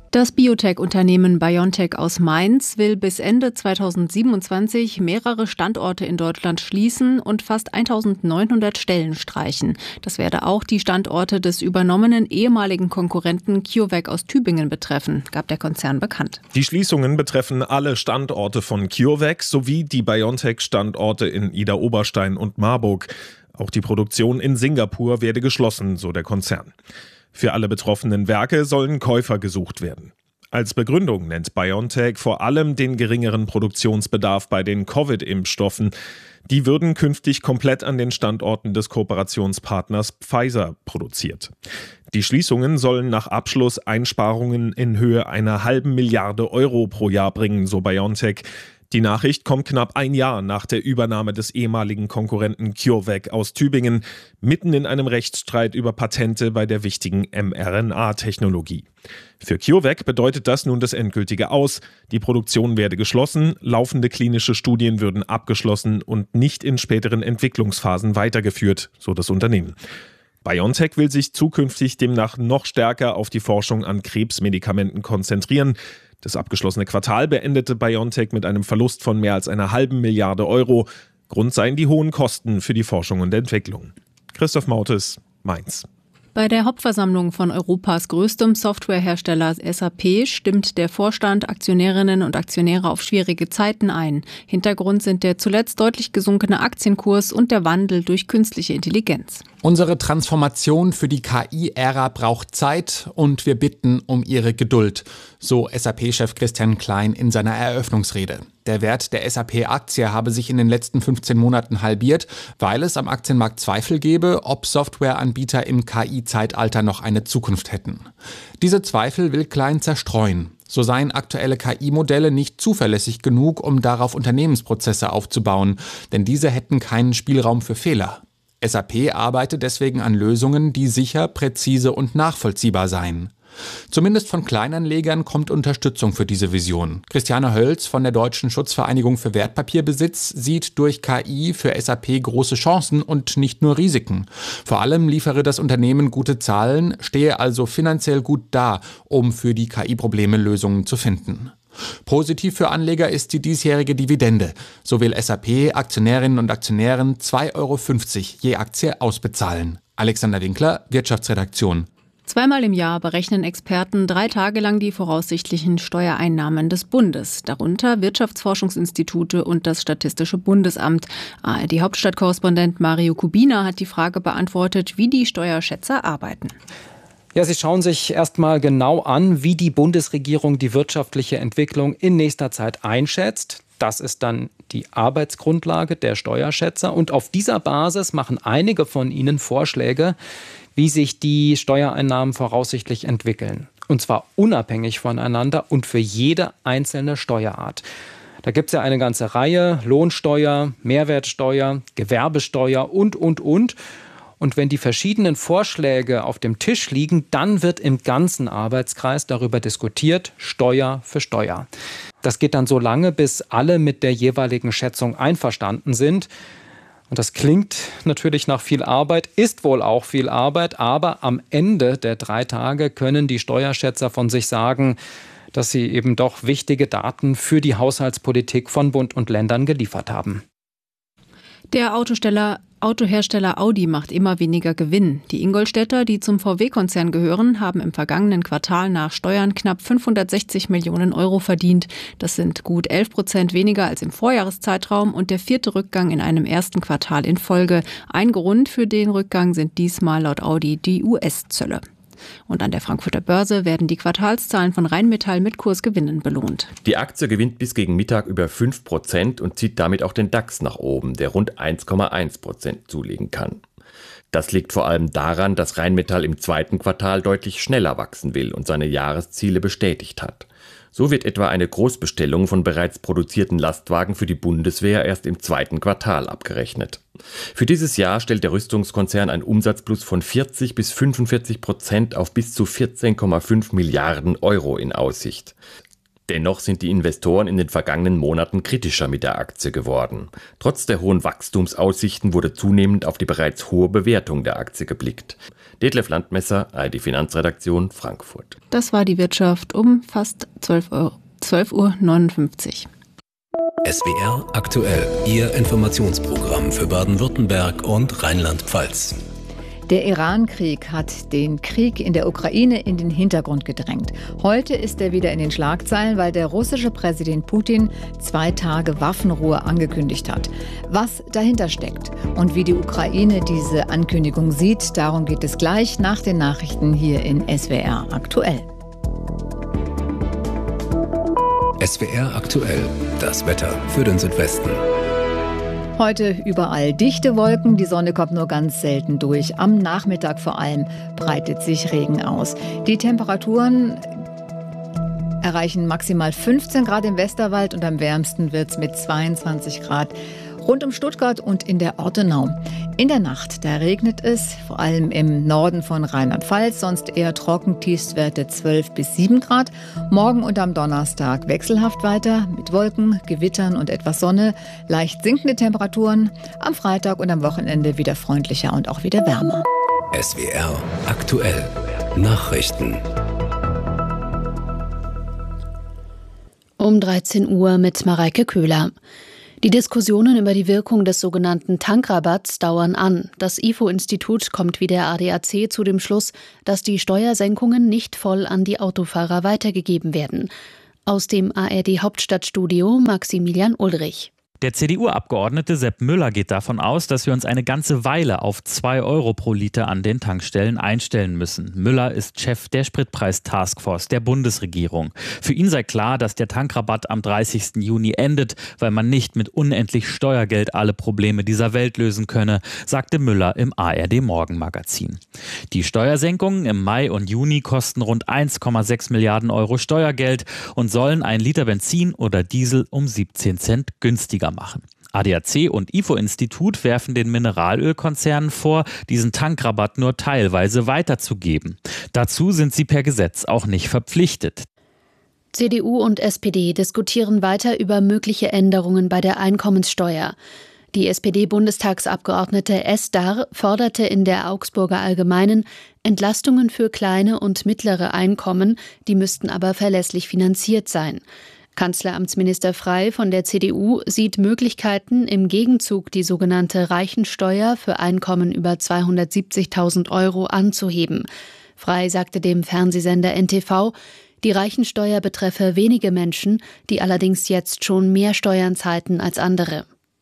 Das Biotech-Unternehmen BioNTech aus Mainz will bis Ende zweitausendsiebenundzwanzig mehrere Standorte in Deutschland schließen und fast eintausendneunhundert Stellen streichen. Das werde auch die Standorte des übernommenen ehemaligen Konkurrenten CureVac aus Tübingen betreffen, gab der Konzern bekannt. Die Schließungen betreffen alle Standorte von CureVac sowie die BioNTech-Standorte in Idar-Oberstein und Marburg. Auch die Produktion in Singapur werde geschlossen, so der Konzern. Für alle betroffenen Werke sollen Käufer gesucht werden. Als Begründung nennt BioNTech vor allem den geringeren Produktionsbedarf bei den Covid-Impfstoffen. Die würden künftig komplett an den Standorten des Kooperationspartners Pfizer produziert. Die Schließungen sollen nach Abschluss Einsparungen in Höhe einer halben Milliarde Euro pro Jahr bringen, so BioNTech. Die Nachricht kommt knapp ein Jahr nach der Übernahme des ehemaligen Konkurrenten CureVac aus Tübingen, mitten in einem Rechtsstreit über Patente bei der wichtigen mRNA-Technologie. Für CureVac bedeutet das nun das endgültige Aus. Die Produktion werde geschlossen, laufende klinische Studien würden abgeschlossen und nicht in späteren Entwicklungsphasen weitergeführt, so das Unternehmen. BioNTech will sich zukünftig demnach noch stärker auf die Forschung an Krebsmedikamenten konzentrieren. Das abgeschlossene Quartal beendete BioNTech mit einem Verlust von mehr als einer halben Milliarde Euro. Grund seien die hohen Kosten für die Forschung und Entwicklung. Christoph Mautes, Mainz. Bei der Hauptversammlung von Europas größtem Softwarehersteller S A P stimmt der Vorstand Aktionärinnen und Aktionäre auf schwierige Zeiten ein. Hintergrund sind der zuletzt deutlich gesunkene Aktienkurs und der Wandel durch künstliche Intelligenz. Unsere Transformation für die K I-Ära braucht Zeit und wir bitten um Ihre Geduld, so S A P-Chef Christian Klein in seiner Eröffnungsrede. Der Wert der S A P-Aktie habe sich in den letzten fünfzehn Monaten halbiert, weil es am Aktienmarkt Zweifel gebe, ob Softwareanbieter im K I-Zeitalter noch eine Zukunft hätten. Diese Zweifel will Klein zerstreuen. So seien aktuelle K I-Modelle nicht zuverlässig genug, um darauf Unternehmensprozesse aufzubauen, denn diese hätten keinen Spielraum für Fehler. S A P arbeitet deswegen an Lösungen, die sicher, präzise und nachvollziehbar seien. Zumindest von Kleinanlegern kommt Unterstützung für diese Vision. Christiane Hölz von der Deutschen Schutzvereinigung für Wertpapierbesitz sieht durch K I für S A P große Chancen und nicht nur Risiken. Vor allem liefere das Unternehmen gute Zahlen, stehe also finanziell gut da, um für die K I-Probleme Lösungen zu finden. Positiv für Anleger ist die diesjährige Dividende. So will S A P Aktionärinnen und Aktionären zwei Euro fünfzig je Aktie ausbezahlen. Alexander Winkler, Wirtschaftsredaktion. Zweimal im Jahr berechnen Experten drei Tage lang die voraussichtlichen Steuereinnahmen des Bundes, darunter Wirtschaftsforschungsinstitute und das Statistische Bundesamt. A R D-Hauptstadtkorrespondent Mario Kubina hat die Frage beantwortet, wie die Steuerschätzer arbeiten. Ja, sie schauen sich erstmal genau an, wie die Bundesregierung die wirtschaftliche Entwicklung in nächster Zeit einschätzt. Das ist dann die Arbeitsgrundlage der Steuerschätzer. Und auf dieser Basis machen einige von ihnen Vorschläge, wie sich die Steuereinnahmen voraussichtlich entwickeln. Und zwar unabhängig voneinander und für jede einzelne Steuerart. Da gibt es ja eine ganze Reihe: Lohnsteuer, Mehrwertsteuer, Gewerbesteuer und, und, und. Und wenn die verschiedenen Vorschläge auf dem Tisch liegen, dann wird im ganzen Arbeitskreis darüber diskutiert, Steuer für Steuer. Das geht dann so lange, bis alle mit der jeweiligen Schätzung einverstanden sind. Und das klingt natürlich nach viel Arbeit, ist wohl auch viel Arbeit, aber am Ende der drei Tage können die Steuerschätzer von sich sagen, dass sie eben doch wichtige Daten für die Haushaltspolitik von Bund und Ländern geliefert haben. Der Autosteller Autohersteller Audi macht immer weniger Gewinn. Die Ingolstädter, die zum V W-Konzern gehören, haben im vergangenen Quartal nach Steuern knapp fünfhundertsechzig Millionen Euro verdient. Das sind gut elf Prozent weniger als im Vorjahreszeitraum und der vierte Rückgang in einem ersten Quartal in Folge. Ein Grund für den Rückgang sind diesmal laut Audi die U S-Zölle. Und an der Frankfurter Börse werden die Quartalszahlen von Rheinmetall mit Kursgewinnen belohnt. Die Aktie gewinnt bis gegen Mittag über fünf Prozent und zieht damit auch den DAX nach oben, der rund eins Komma eins Prozent zulegen kann. Das liegt vor allem daran, dass Rheinmetall im zweiten Quartal deutlich schneller wachsen will und seine Jahresziele bestätigt hat. So wird etwa eine Großbestellung von bereits produzierten Lastwagen für die Bundeswehr erst im zweiten Quartal abgerechnet. Für dieses Jahr stellt der Rüstungskonzern einen Umsatzplus von vierzig bis fünfundvierzig Prozent auf bis zu vierzehn Komma fünf Milliarden Euro in Aussicht. Dennoch sind die Investoren in den vergangenen Monaten kritischer mit der Aktie geworden. Trotz der hohen Wachstumsaussichten wurde zunehmend auf die bereits hohe Bewertung der Aktie geblickt. Detlef Landmesser, A R D Finanzredaktion, Frankfurt. Das war die Wirtschaft um fast zwölf Uhr neunundfünfzig. S W R aktuell, Ihr Informationsprogramm für Baden-Württemberg und Rheinland-Pfalz. Der Iran-Krieg hat den Krieg in der Ukraine in den Hintergrund gedrängt. Heute ist er wieder in den Schlagzeilen, weil der russische Präsident Putin zwei Tage Waffenruhe angekündigt hat. Was dahinter steckt und wie die Ukraine diese Ankündigung sieht, darum geht es gleich nach den Nachrichten hier in S W R aktuell. S W R aktuell, das Wetter für den Südwesten. Heute überall dichte Wolken, die Sonne kommt nur ganz selten durch. Am Nachmittag vor allem breitet sich Regen aus. Die Temperaturen erreichen maximal fünfzehn Grad im Westerwald und am wärmsten wird es mit zweiundzwanzig Grad rund um Stuttgart und in der Ortenau. In der Nacht, da regnet es, vor allem im Norden von Rheinland-Pfalz, sonst eher trocken, Tiefstwerte zwölf bis sieben Grad. Morgen und am Donnerstag wechselhaft weiter mit Wolken, Gewittern und etwas Sonne, leicht sinkende Temperaturen. Am Freitag und am Wochenende wieder freundlicher und auch wieder wärmer. S W R aktuell, Nachrichten. Um dreizehn Uhr mit Mareike Köhler. Die Diskussionen über die Wirkung des sogenannten Tankrabatts dauern an. Das I F O-Institut kommt wie der A D A C zu dem Schluss, dass die Steuersenkungen nicht voll an die Autofahrer weitergegeben werden. Aus dem A R D-Hauptstadtstudio Maximilian Ulrich. Der C D U-Abgeordnete Sepp Müller geht davon aus, dass wir uns eine ganze Weile auf zwei Euro pro Liter an den Tankstellen einstellen müssen. Müller ist Chef der Spritpreis-Taskforce der Bundesregierung. Für ihn sei klar, dass der Tankrabatt am dreißigsten Juni endet, weil man nicht mit unendlich Steuergeld alle Probleme dieser Welt lösen könne, sagte Müller im A R D-Morgenmagazin. Die Steuersenkungen im Mai und Juni kosten rund eins Komma sechs Milliarden Euro Steuergeld und sollen ein Liter Benzin oder Diesel um siebzehn Cent günstiger machen. A D A C und I F O-Institut werfen den Mineralölkonzernen vor, diesen Tankrabatt nur teilweise weiterzugeben. Dazu sind sie per Gesetz auch nicht verpflichtet. C D U und S P D diskutieren weiter über mögliche Änderungen bei der Einkommenssteuer. Die S P D-Bundestagsabgeordnete Esdar forderte in der Augsburger Allgemeinen Entlastungen für kleine und mittlere Einkommen, die müssten aber verlässlich finanziert sein. Kanzleramtsminister Frey von der C D U sieht Möglichkeiten, im Gegenzug die sogenannte Reichensteuer für Einkommen über zweihundertsiebzigtausend Euro anzuheben. Frey sagte dem Fernsehsender N T V, die Reichensteuer betreffe wenige Menschen, die allerdings jetzt schon mehr Steuern zahlten als andere.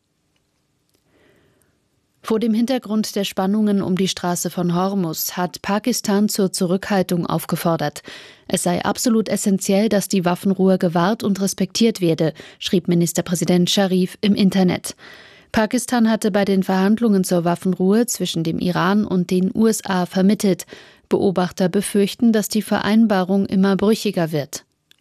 Vor dem Hintergrund der Spannungen um die Straße von Hormuz hat Pakistan zur Zurückhaltung aufgefordert. Es sei absolut essentiell, dass die Waffenruhe gewahrt und respektiert werde, schrieb Ministerpräsident Scharif im Internet. Pakistan hatte bei den Verhandlungen zur Waffenruhe zwischen dem Iran und den U S A vermittelt. Beobachter befürchten, dass die Vereinbarung immer brüchiger wird.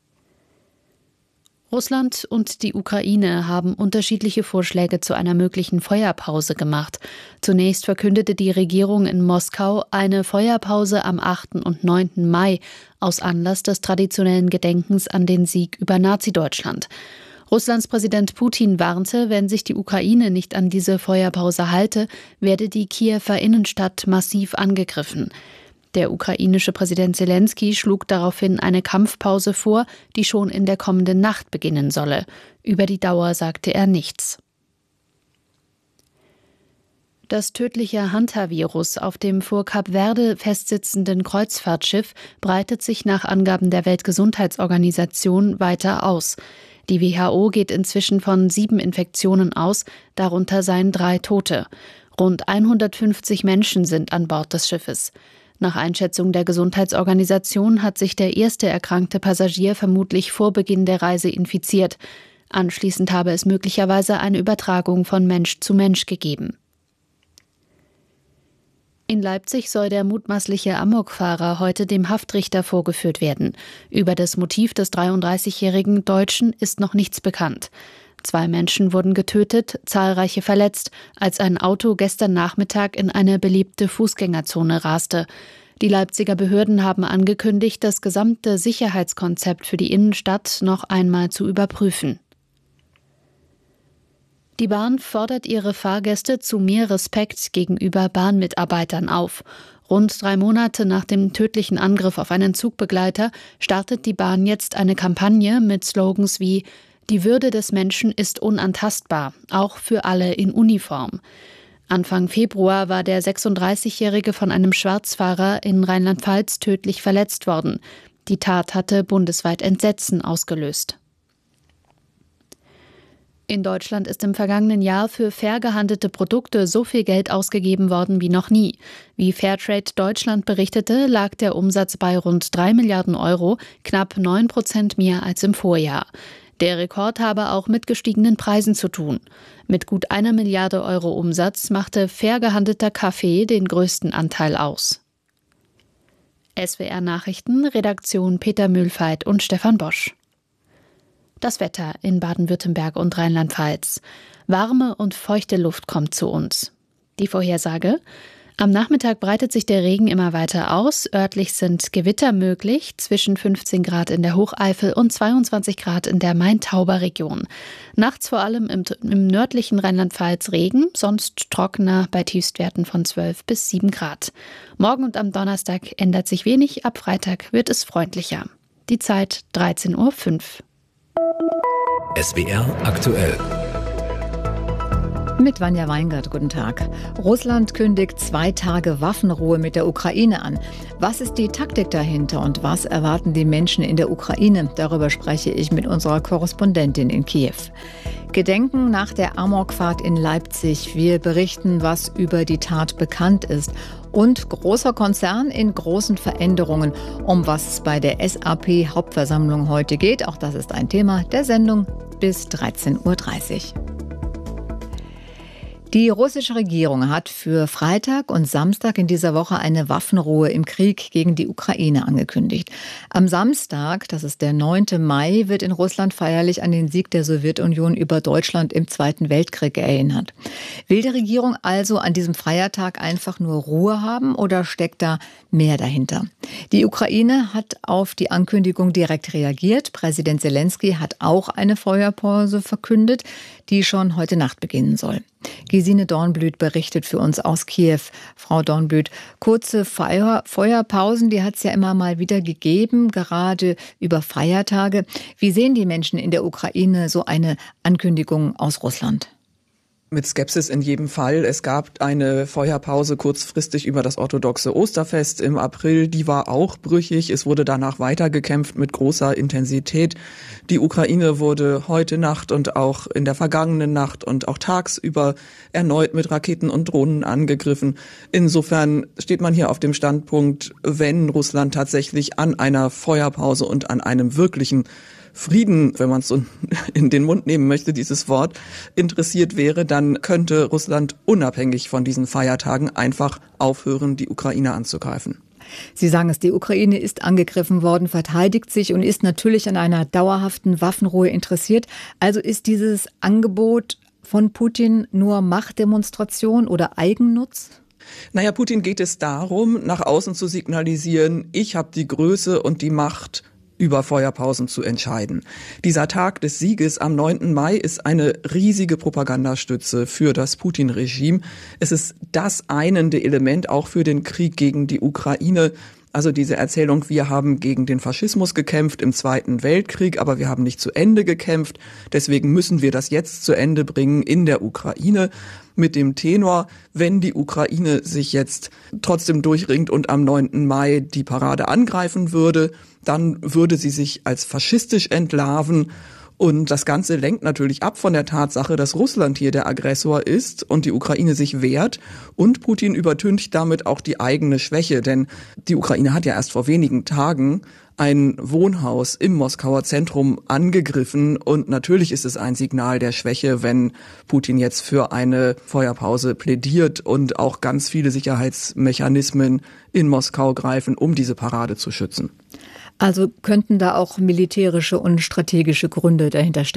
Russland und die Ukraine haben unterschiedliche Vorschläge zu einer möglichen Feuerpause gemacht. Zunächst verkündete die Regierung in Moskau eine Feuerpause am achten und neunten Mai aus Anlass des traditionellen Gedenkens an den Sieg über Nazi-Deutschland. Russlands Präsident Putin warnte, wenn sich die Ukraine nicht an diese Feuerpause halte, werde die Kiewer Innenstadt massiv angegriffen. Der ukrainische Präsident Zelensky schlug daraufhin eine Kampfpause vor, die schon in der kommenden Nacht beginnen solle. Über die Dauer sagte er nichts. Das tödliche Hanta-Virus auf dem vor Kap Verde festsitzenden Kreuzfahrtschiff breitet sich nach Angaben der Weltgesundheitsorganisation weiter aus. Die W H O geht inzwischen von sieben Infektionen aus, darunter seien drei Tote. Rund hundertfünfzig Menschen sind an Bord des Schiffes. Nach Einschätzung der Gesundheitsorganisation hat sich der erste erkrankte Passagier vermutlich vor Beginn der Reise infiziert. Anschließend habe es möglicherweise eine Übertragung von Mensch zu Mensch gegeben. In Leipzig soll der mutmaßliche Amokfahrer heute dem Haftrichter vorgeführt werden. Über das Motiv des dreiunddreißigjährigen Deutschen ist noch nichts bekannt. Zwei Menschen wurden getötet, zahlreiche verletzt, als ein Auto gestern Nachmittag in eine belebte Fußgängerzone raste. Die Leipziger Behörden haben angekündigt, das gesamte Sicherheitskonzept für die Innenstadt noch einmal zu überprüfen. Die Bahn fordert ihre Fahrgäste zu mehr Respekt gegenüber Bahnmitarbeitern auf. Rund drei Monate nach dem tödlichen Angriff auf einen Zugbegleiter startet die Bahn jetzt eine Kampagne mit Slogans wie „Die Würde des Menschen ist unantastbar, auch für alle in Uniform". Anfang Februar war der sechsunddreißigjährige von einem Schwarzfahrer in Rheinland-Pfalz tödlich verletzt worden. Die Tat hatte bundesweit Entsetzen ausgelöst. In Deutschland ist im vergangenen Jahr für fair gehandelte Produkte so viel Geld ausgegeben worden wie noch nie. Wie Fairtrade Deutschland berichtete, lag der Umsatz bei rund drei Milliarden Euro, knapp neun Prozent mehr als im Vorjahr. Der Rekord habe auch mit gestiegenen Preisen zu tun. Mit gut einer Milliarde Euro Umsatz machte fair gehandelter Kaffee den größten Anteil aus. S W R Nachrichten, Redaktion Peter Mühlfeit und Stefan Bosch. Das Wetter in Baden-Württemberg und Rheinland-Pfalz. Warme und feuchte Luft kommt zu uns. Die Vorhersage: Am Nachmittag breitet sich der Regen immer weiter aus. Örtlich sind Gewitter möglich, zwischen fünfzehn Grad in der Hocheifel und zweiundzwanzig Grad in der Main-Tauber-Region. Nachts vor allem im, im nördlichen Rheinland-Pfalz Regen, sonst trockener bei Tiefstwerten von zwölf bis sieben Grad. Morgen und am Donnerstag ändert sich wenig, ab Freitag wird es freundlicher. Die Zeit dreizehn Uhr fünf. S W R aktuell. Mit Vanja Weingart, guten Tag. Russland kündigt zwei Tage Waffenruhe mit der Ukraine an. Was ist die Taktik dahinter und was erwarten die Menschen in der Ukraine? Darüber spreche ich mit unserer Korrespondentin in Kiew. Gedenken nach der Amokfahrt in Leipzig. Wir berichten, was über die Tat bekannt ist. Und großer Konzern in großen Veränderungen. Um was es bei der S A P-Hauptversammlung heute geht, auch das ist ein Thema der Sendung bis dreizehn Uhr dreißig. Die russische Regierung hat für Freitag und Samstag in dieser Woche eine Waffenruhe im Krieg gegen die Ukraine angekündigt. Am Samstag, das ist der neunte Mai, wird in Russland feierlich an den Sieg der Sowjetunion über Deutschland im Zweiten Weltkrieg erinnert. Will die Regierung also an diesem Feiertag einfach nur Ruhe haben oder steckt da mehr dahinter? Die Ukraine hat auf die Ankündigung direkt reagiert. Präsident Zelensky hat auch eine Feuerpause verkündet, die schon heute Nacht beginnen soll. Gesine Dornblüt berichtet für uns aus Kiew. Frau Dornblüt, kurze Feuer, Feuerpausen, die hat es ja immer mal wieder gegeben, gerade über Feiertage. Wie sehen die Menschen in der Ukraine so eine Ankündigung aus Russland? Mit Skepsis in jedem Fall. Es gab eine Feuerpause kurzfristig über das orthodoxe Osterfest im April. Die war auch brüchig. Es wurde danach weitergekämpft mit großer Intensität. Die Ukraine wurde heute Nacht und auch in der vergangenen Nacht und auch tagsüber erneut mit Raketen und Drohnen angegriffen. Insofern steht man hier auf dem Standpunkt, wenn Russland tatsächlich an einer Feuerpause und an einem wirklichen Frieden, wenn man es so in den Mund nehmen möchte, dieses Wort, interessiert wäre, dann könnte Russland unabhängig von diesen Feiertagen einfach aufhören, die Ukraine anzugreifen. Sie sagen es, die Ukraine ist angegriffen worden, verteidigt sich und ist natürlich an einer dauerhaften Waffenruhe interessiert. Also ist dieses Angebot von Putin nur Machtdemonstration oder Eigennutz? Naja, Putin geht es darum, nach außen zu signalisieren, ich habe die Größe und die Macht, über Feuerpausen zu entscheiden. Dieser Tag des Sieges am neunten Mai ist eine riesige Propagandastütze für das Putin-Regime. Es ist das einende Element auch für den Krieg gegen die Ukraine. Also diese Erzählung, wir haben gegen den Faschismus gekämpft im Zweiten Weltkrieg, aber wir haben nicht zu Ende gekämpft. Deswegen müssen wir das jetzt zu Ende bringen in der Ukraine. Mit dem Tenor, wenn die Ukraine sich jetzt trotzdem durchringt und am neunten Mai die Parade angreifen würde, dann würde sie sich als faschistisch entlarven. Und das Ganze lenkt natürlich ab von der Tatsache, dass Russland hier der Aggressor ist und die Ukraine sich wehrt. Und Putin übertüncht damit auch die eigene Schwäche, denn die Ukraine hat ja erst vor wenigen Tagen ein Wohnhaus im Moskauer Zentrum angegriffen. Und natürlich ist es ein Signal der Schwäche, wenn Putin jetzt für eine Feuerpause plädiert und auch ganz viele Sicherheitsmechanismen in Moskau greifen, um diese Parade zu schützen. Also könnten da auch militärische und strategische Gründe dahinter stecken?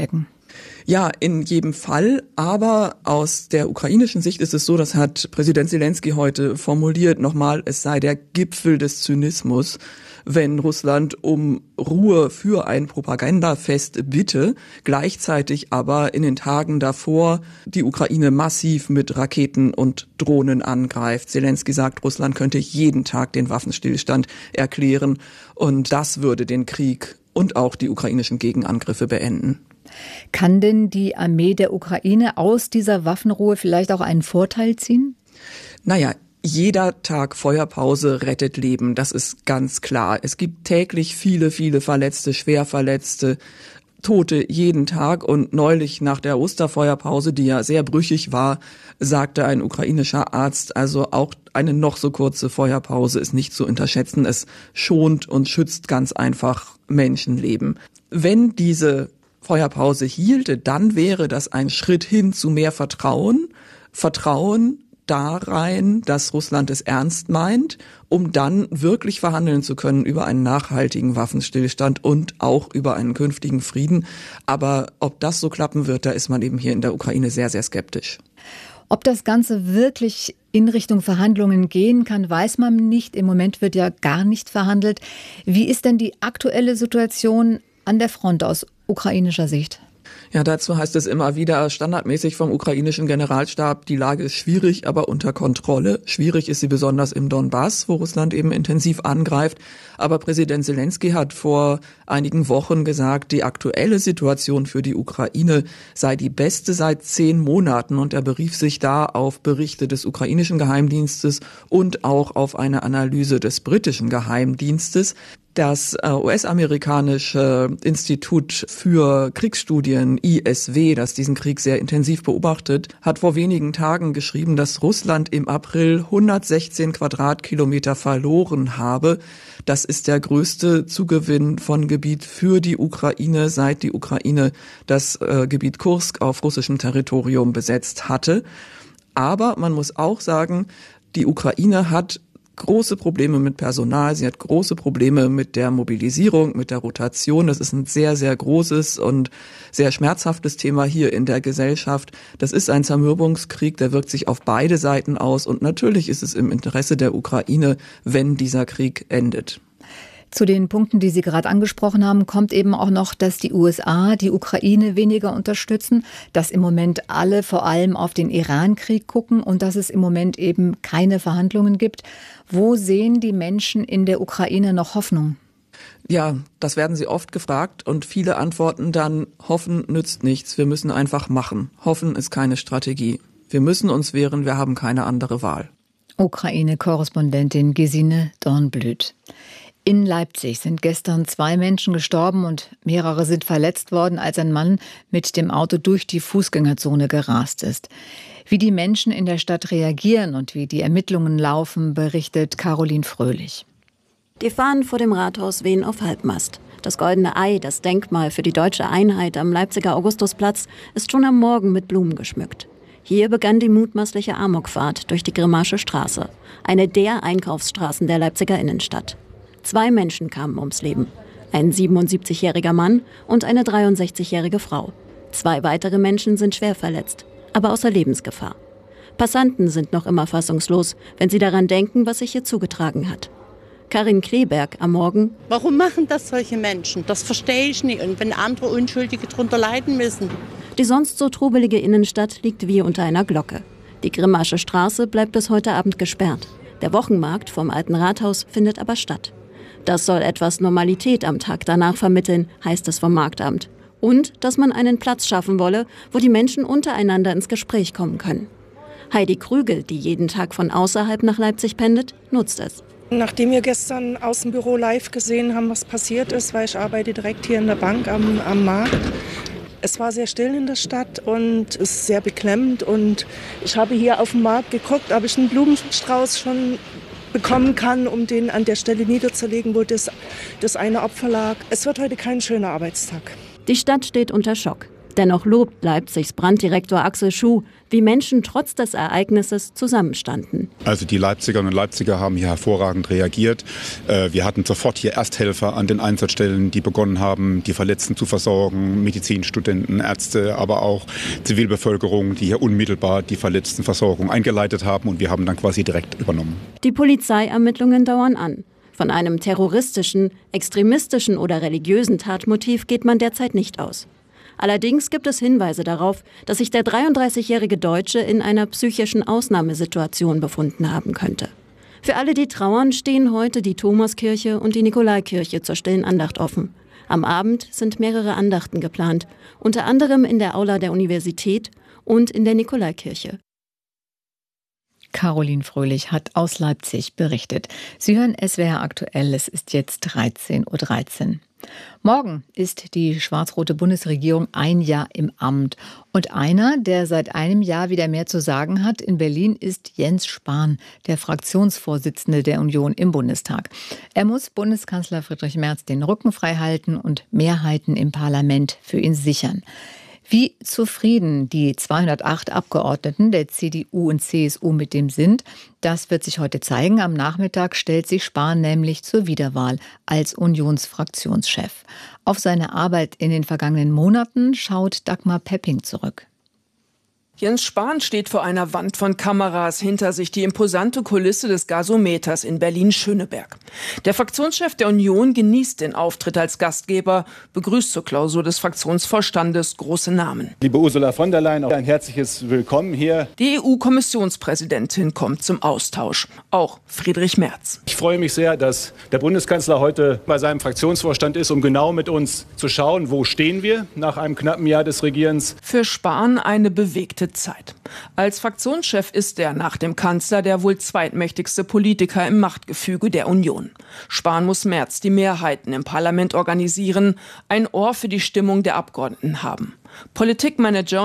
Ja, in jedem Fall. Aber aus der ukrainischen Sicht ist es so, das hat Präsident Zelensky heute formuliert, nochmal, es sei der Gipfel des Zynismus, wenn Russland um Ruhe für ein Propagandafest bitte, gleichzeitig aber in den Tagen davor die Ukraine massiv mit Raketen und Drohnen angreift. Zelensky sagt, Russland könnte jeden Tag den Waffenstillstand erklären und das würde den Krieg und auch die ukrainischen Gegenangriffe beenden. Kann denn die Armee der Ukraine aus dieser Waffenruhe vielleicht auch einen Vorteil ziehen? Naja, jeder Tag Feuerpause rettet Leben, das ist ganz klar. Es gibt täglich viele, viele Verletzte, Schwerverletzte, Tote jeden Tag. Und neulich nach der Osterfeuerpause, die ja sehr brüchig war, sagte ein ukrainischer Arzt, also auch eine noch so kurze Feuerpause ist nicht zu unterschätzen. Es schont und schützt ganz einfach Menschenleben. Wenn diese Feuerpause hielte, dann wäre das ein Schritt hin zu mehr Vertrauen. Vertrauen da rein, dass Russland es ernst meint, um dann wirklich verhandeln zu können über einen nachhaltigen Waffenstillstand und auch über einen künftigen Frieden. Aber ob das so klappen wird, da ist man eben hier in der Ukraine sehr, sehr skeptisch. Ob das Ganze wirklich in Richtung Verhandlungen gehen kann, weiß man nicht. Im Moment wird ja gar nicht verhandelt. Wie ist denn die aktuelle Situation an der Front aus ukrainischer Sicht? Ja, dazu heißt es immer wieder standardmäßig vom ukrainischen Generalstab, die Lage ist schwierig, aber unter Kontrolle. Schwierig ist sie besonders im Donbass, wo Russland eben intensiv angreift. Aber Präsident Zelensky hat vor einigen Wochen gesagt, die aktuelle Situation für die Ukraine sei die beste seit zehn Monaten. Und er berief sich da auf Berichte des ukrainischen Geheimdienstes und auch auf eine Analyse des britischen Geheimdienstes. Das U S-amerikanische Institut für Kriegsstudien, I S W, das diesen Krieg sehr intensiv beobachtet, hat vor wenigen Tagen geschrieben, dass Russland im April hundertsechzehn Quadratkilometer verloren habe. Das ist der größte Zugewinn von Gebiet für die Ukraine, seit die Ukraine das äh, Gebiet Kursk auf russischem Territorium besetzt hatte. Aber man muss auch sagen, die Ukraine hat große Probleme mit Personal, sie hat große Probleme mit der Mobilisierung, mit der Rotation. Das ist ein sehr, sehr großes und sehr schmerzhaftes Thema hier in der Gesellschaft. Das ist ein Zermürbungskrieg, der wirkt sich auf beide Seiten aus und natürlich ist es im Interesse der Ukraine, wenn dieser Krieg endet. Zu den Punkten, die Sie gerade angesprochen haben, kommt eben auch noch, dass die U S A die Ukraine weniger unterstützen, dass im Moment alle vor allem auf den Iran-Krieg gucken und dass es im Moment eben keine Verhandlungen gibt. Wo sehen die Menschen in der Ukraine noch Hoffnung? Ja, das werden sie oft gefragt und viele antworten dann, hoffen nützt nichts, wir müssen einfach machen. Hoffen ist keine Strategie. Wir müssen uns wehren, wir haben keine andere Wahl. Ukraine-Korrespondentin Gesine Dornblüt. In Leipzig sind gestern zwei Menschen gestorben und mehrere sind verletzt worden, als ein Mann mit dem Auto durch die Fußgängerzone gerast ist. Wie die Menschen in der Stadt reagieren und wie die Ermittlungen laufen, berichtet Caroline Fröhlich. Die Fahnen vor dem Rathaus wehen auf Halbmast. Das Goldene Ei, das Denkmal für die deutsche Einheit am Leipziger Augustusplatz, ist schon am Morgen mit Blumen geschmückt. Hier begann die mutmaßliche Amokfahrt durch die Grimmasche Straße, eine der Einkaufsstraßen der Leipziger Innenstadt. Zwei Menschen kamen ums Leben. Ein siebenundsiebzigjähriger Mann und eine dreiundsechzigjährige Frau. Zwei weitere Menschen sind schwer verletzt, aber außer Lebensgefahr. Passanten sind noch immer fassungslos, wenn sie daran denken, was sich hier zugetragen hat. Karin Kleberg am Morgen. Warum machen das solche Menschen? Das verstehe ich nicht. Und wenn andere Unschuldige drunter leiden müssen. Die sonst so trubelige Innenstadt liegt wie unter einer Glocke. Die Grimmasche Straße bleibt bis heute Abend gesperrt. Der Wochenmarkt vom Alten Rathaus findet aber statt. Das soll etwas Normalität am Tag danach vermitteln, heißt es vom Marktamt. Und, dass man einen Platz schaffen wolle, wo die Menschen untereinander ins Gespräch kommen können. Heidi Krügel, die jeden Tag von außerhalb nach Leipzig pendelt, nutzt es. Nachdem wir gestern aus dem Büro live gesehen haben, was passiert ist, weil ich arbeite direkt hier in der Bank am, am Markt. Es war sehr still in der Stadt und es ist sehr beklemmend. Und ich habe hier auf dem Markt geguckt, ob ich einen Blumenstrauß schon bekommen kann, um den an der Stelle niederzulegen, wo das, das eine Opfer lag. Es wird heute kein schöner Arbeitstag. Die Stadt steht unter Schock. Dennoch lobt Leipzigs Branddirektor Axel Schuh, wie Menschen trotz des Ereignisses zusammenstanden. Also die Leipzigerinnen und Leipziger haben hier hervorragend reagiert. Wir hatten sofort hier Ersthelfer an den Einsatzstellen, die begonnen haben, die Verletzten zu versorgen, Medizinstudenten, Ärzte, aber auch Zivilbevölkerung, die hier unmittelbar die Verletztenversorgung eingeleitet haben, und wir haben dann quasi direkt übernommen. Die Polizeiermittlungen dauern an. Von einem terroristischen, extremistischen oder religiösen Tatmotiv geht man derzeit nicht aus. Allerdings gibt es Hinweise darauf, dass sich der dreiunddreißigjährige Deutsche in einer psychischen Ausnahmesituation befunden haben könnte. Für alle, die trauern, stehen heute die Thomaskirche und die Nikolaikirche zur stillen Andacht offen. Am Abend sind mehrere Andachten geplant, unter anderem in der Aula der Universität und in der Nikolaikirche. Caroline Fröhlich hat aus Leipzig berichtet. Sie hören S W R aktuell, es ist jetzt dreizehn Uhr dreizehn. Morgen ist die schwarz-rote Bundesregierung ein Jahr im Amt. Und einer, der seit einem Jahr wieder mehr zu sagen hat in Berlin, ist Jens Spahn, der Fraktionsvorsitzende der Union im Bundestag. Er muss Bundeskanzler Friedrich Merz den Rücken frei halten und Mehrheiten im Parlament für ihn sichern. Wie zufrieden die zweihundertacht Abgeordneten der C D U und C S U mit dem sind, das wird sich heute zeigen. Am Nachmittag stellt sich Spahn nämlich zur Wiederwahl als Unionsfraktionschef. Auf seine Arbeit in den vergangenen Monaten schaut Dagmar Pepping zurück. Jens Spahn steht vor einer Wand von Kameras, hinter sich die imposante Kulisse des Gasometers in Berlin-Schöneberg. Der Fraktionschef der Union genießt den Auftritt als Gastgeber, begrüßt zur Klausur des Fraktionsvorstandes große Namen. Liebe Ursula von der Leyen, ein herzliches Willkommen hier. Die E U-Kommissionspräsidentin kommt zum Austausch, auch Friedrich Merz. Ich freue mich sehr, dass der Bundeskanzler heute bei seinem Fraktionsvorstand ist, um genau mit uns zu schauen, wo stehen wir nach einem knappen Jahr des Regierens. Für Spahn eine bewegte Zeit. Als Fraktionschef ist er nach dem Kanzler der wohl zweitmächtigste Politiker im Machtgefüge der Union. Spahn muss Merz die Mehrheiten im Parlament organisieren, ein Ohr für die Stimmung der Abgeordneten haben. Politikmanager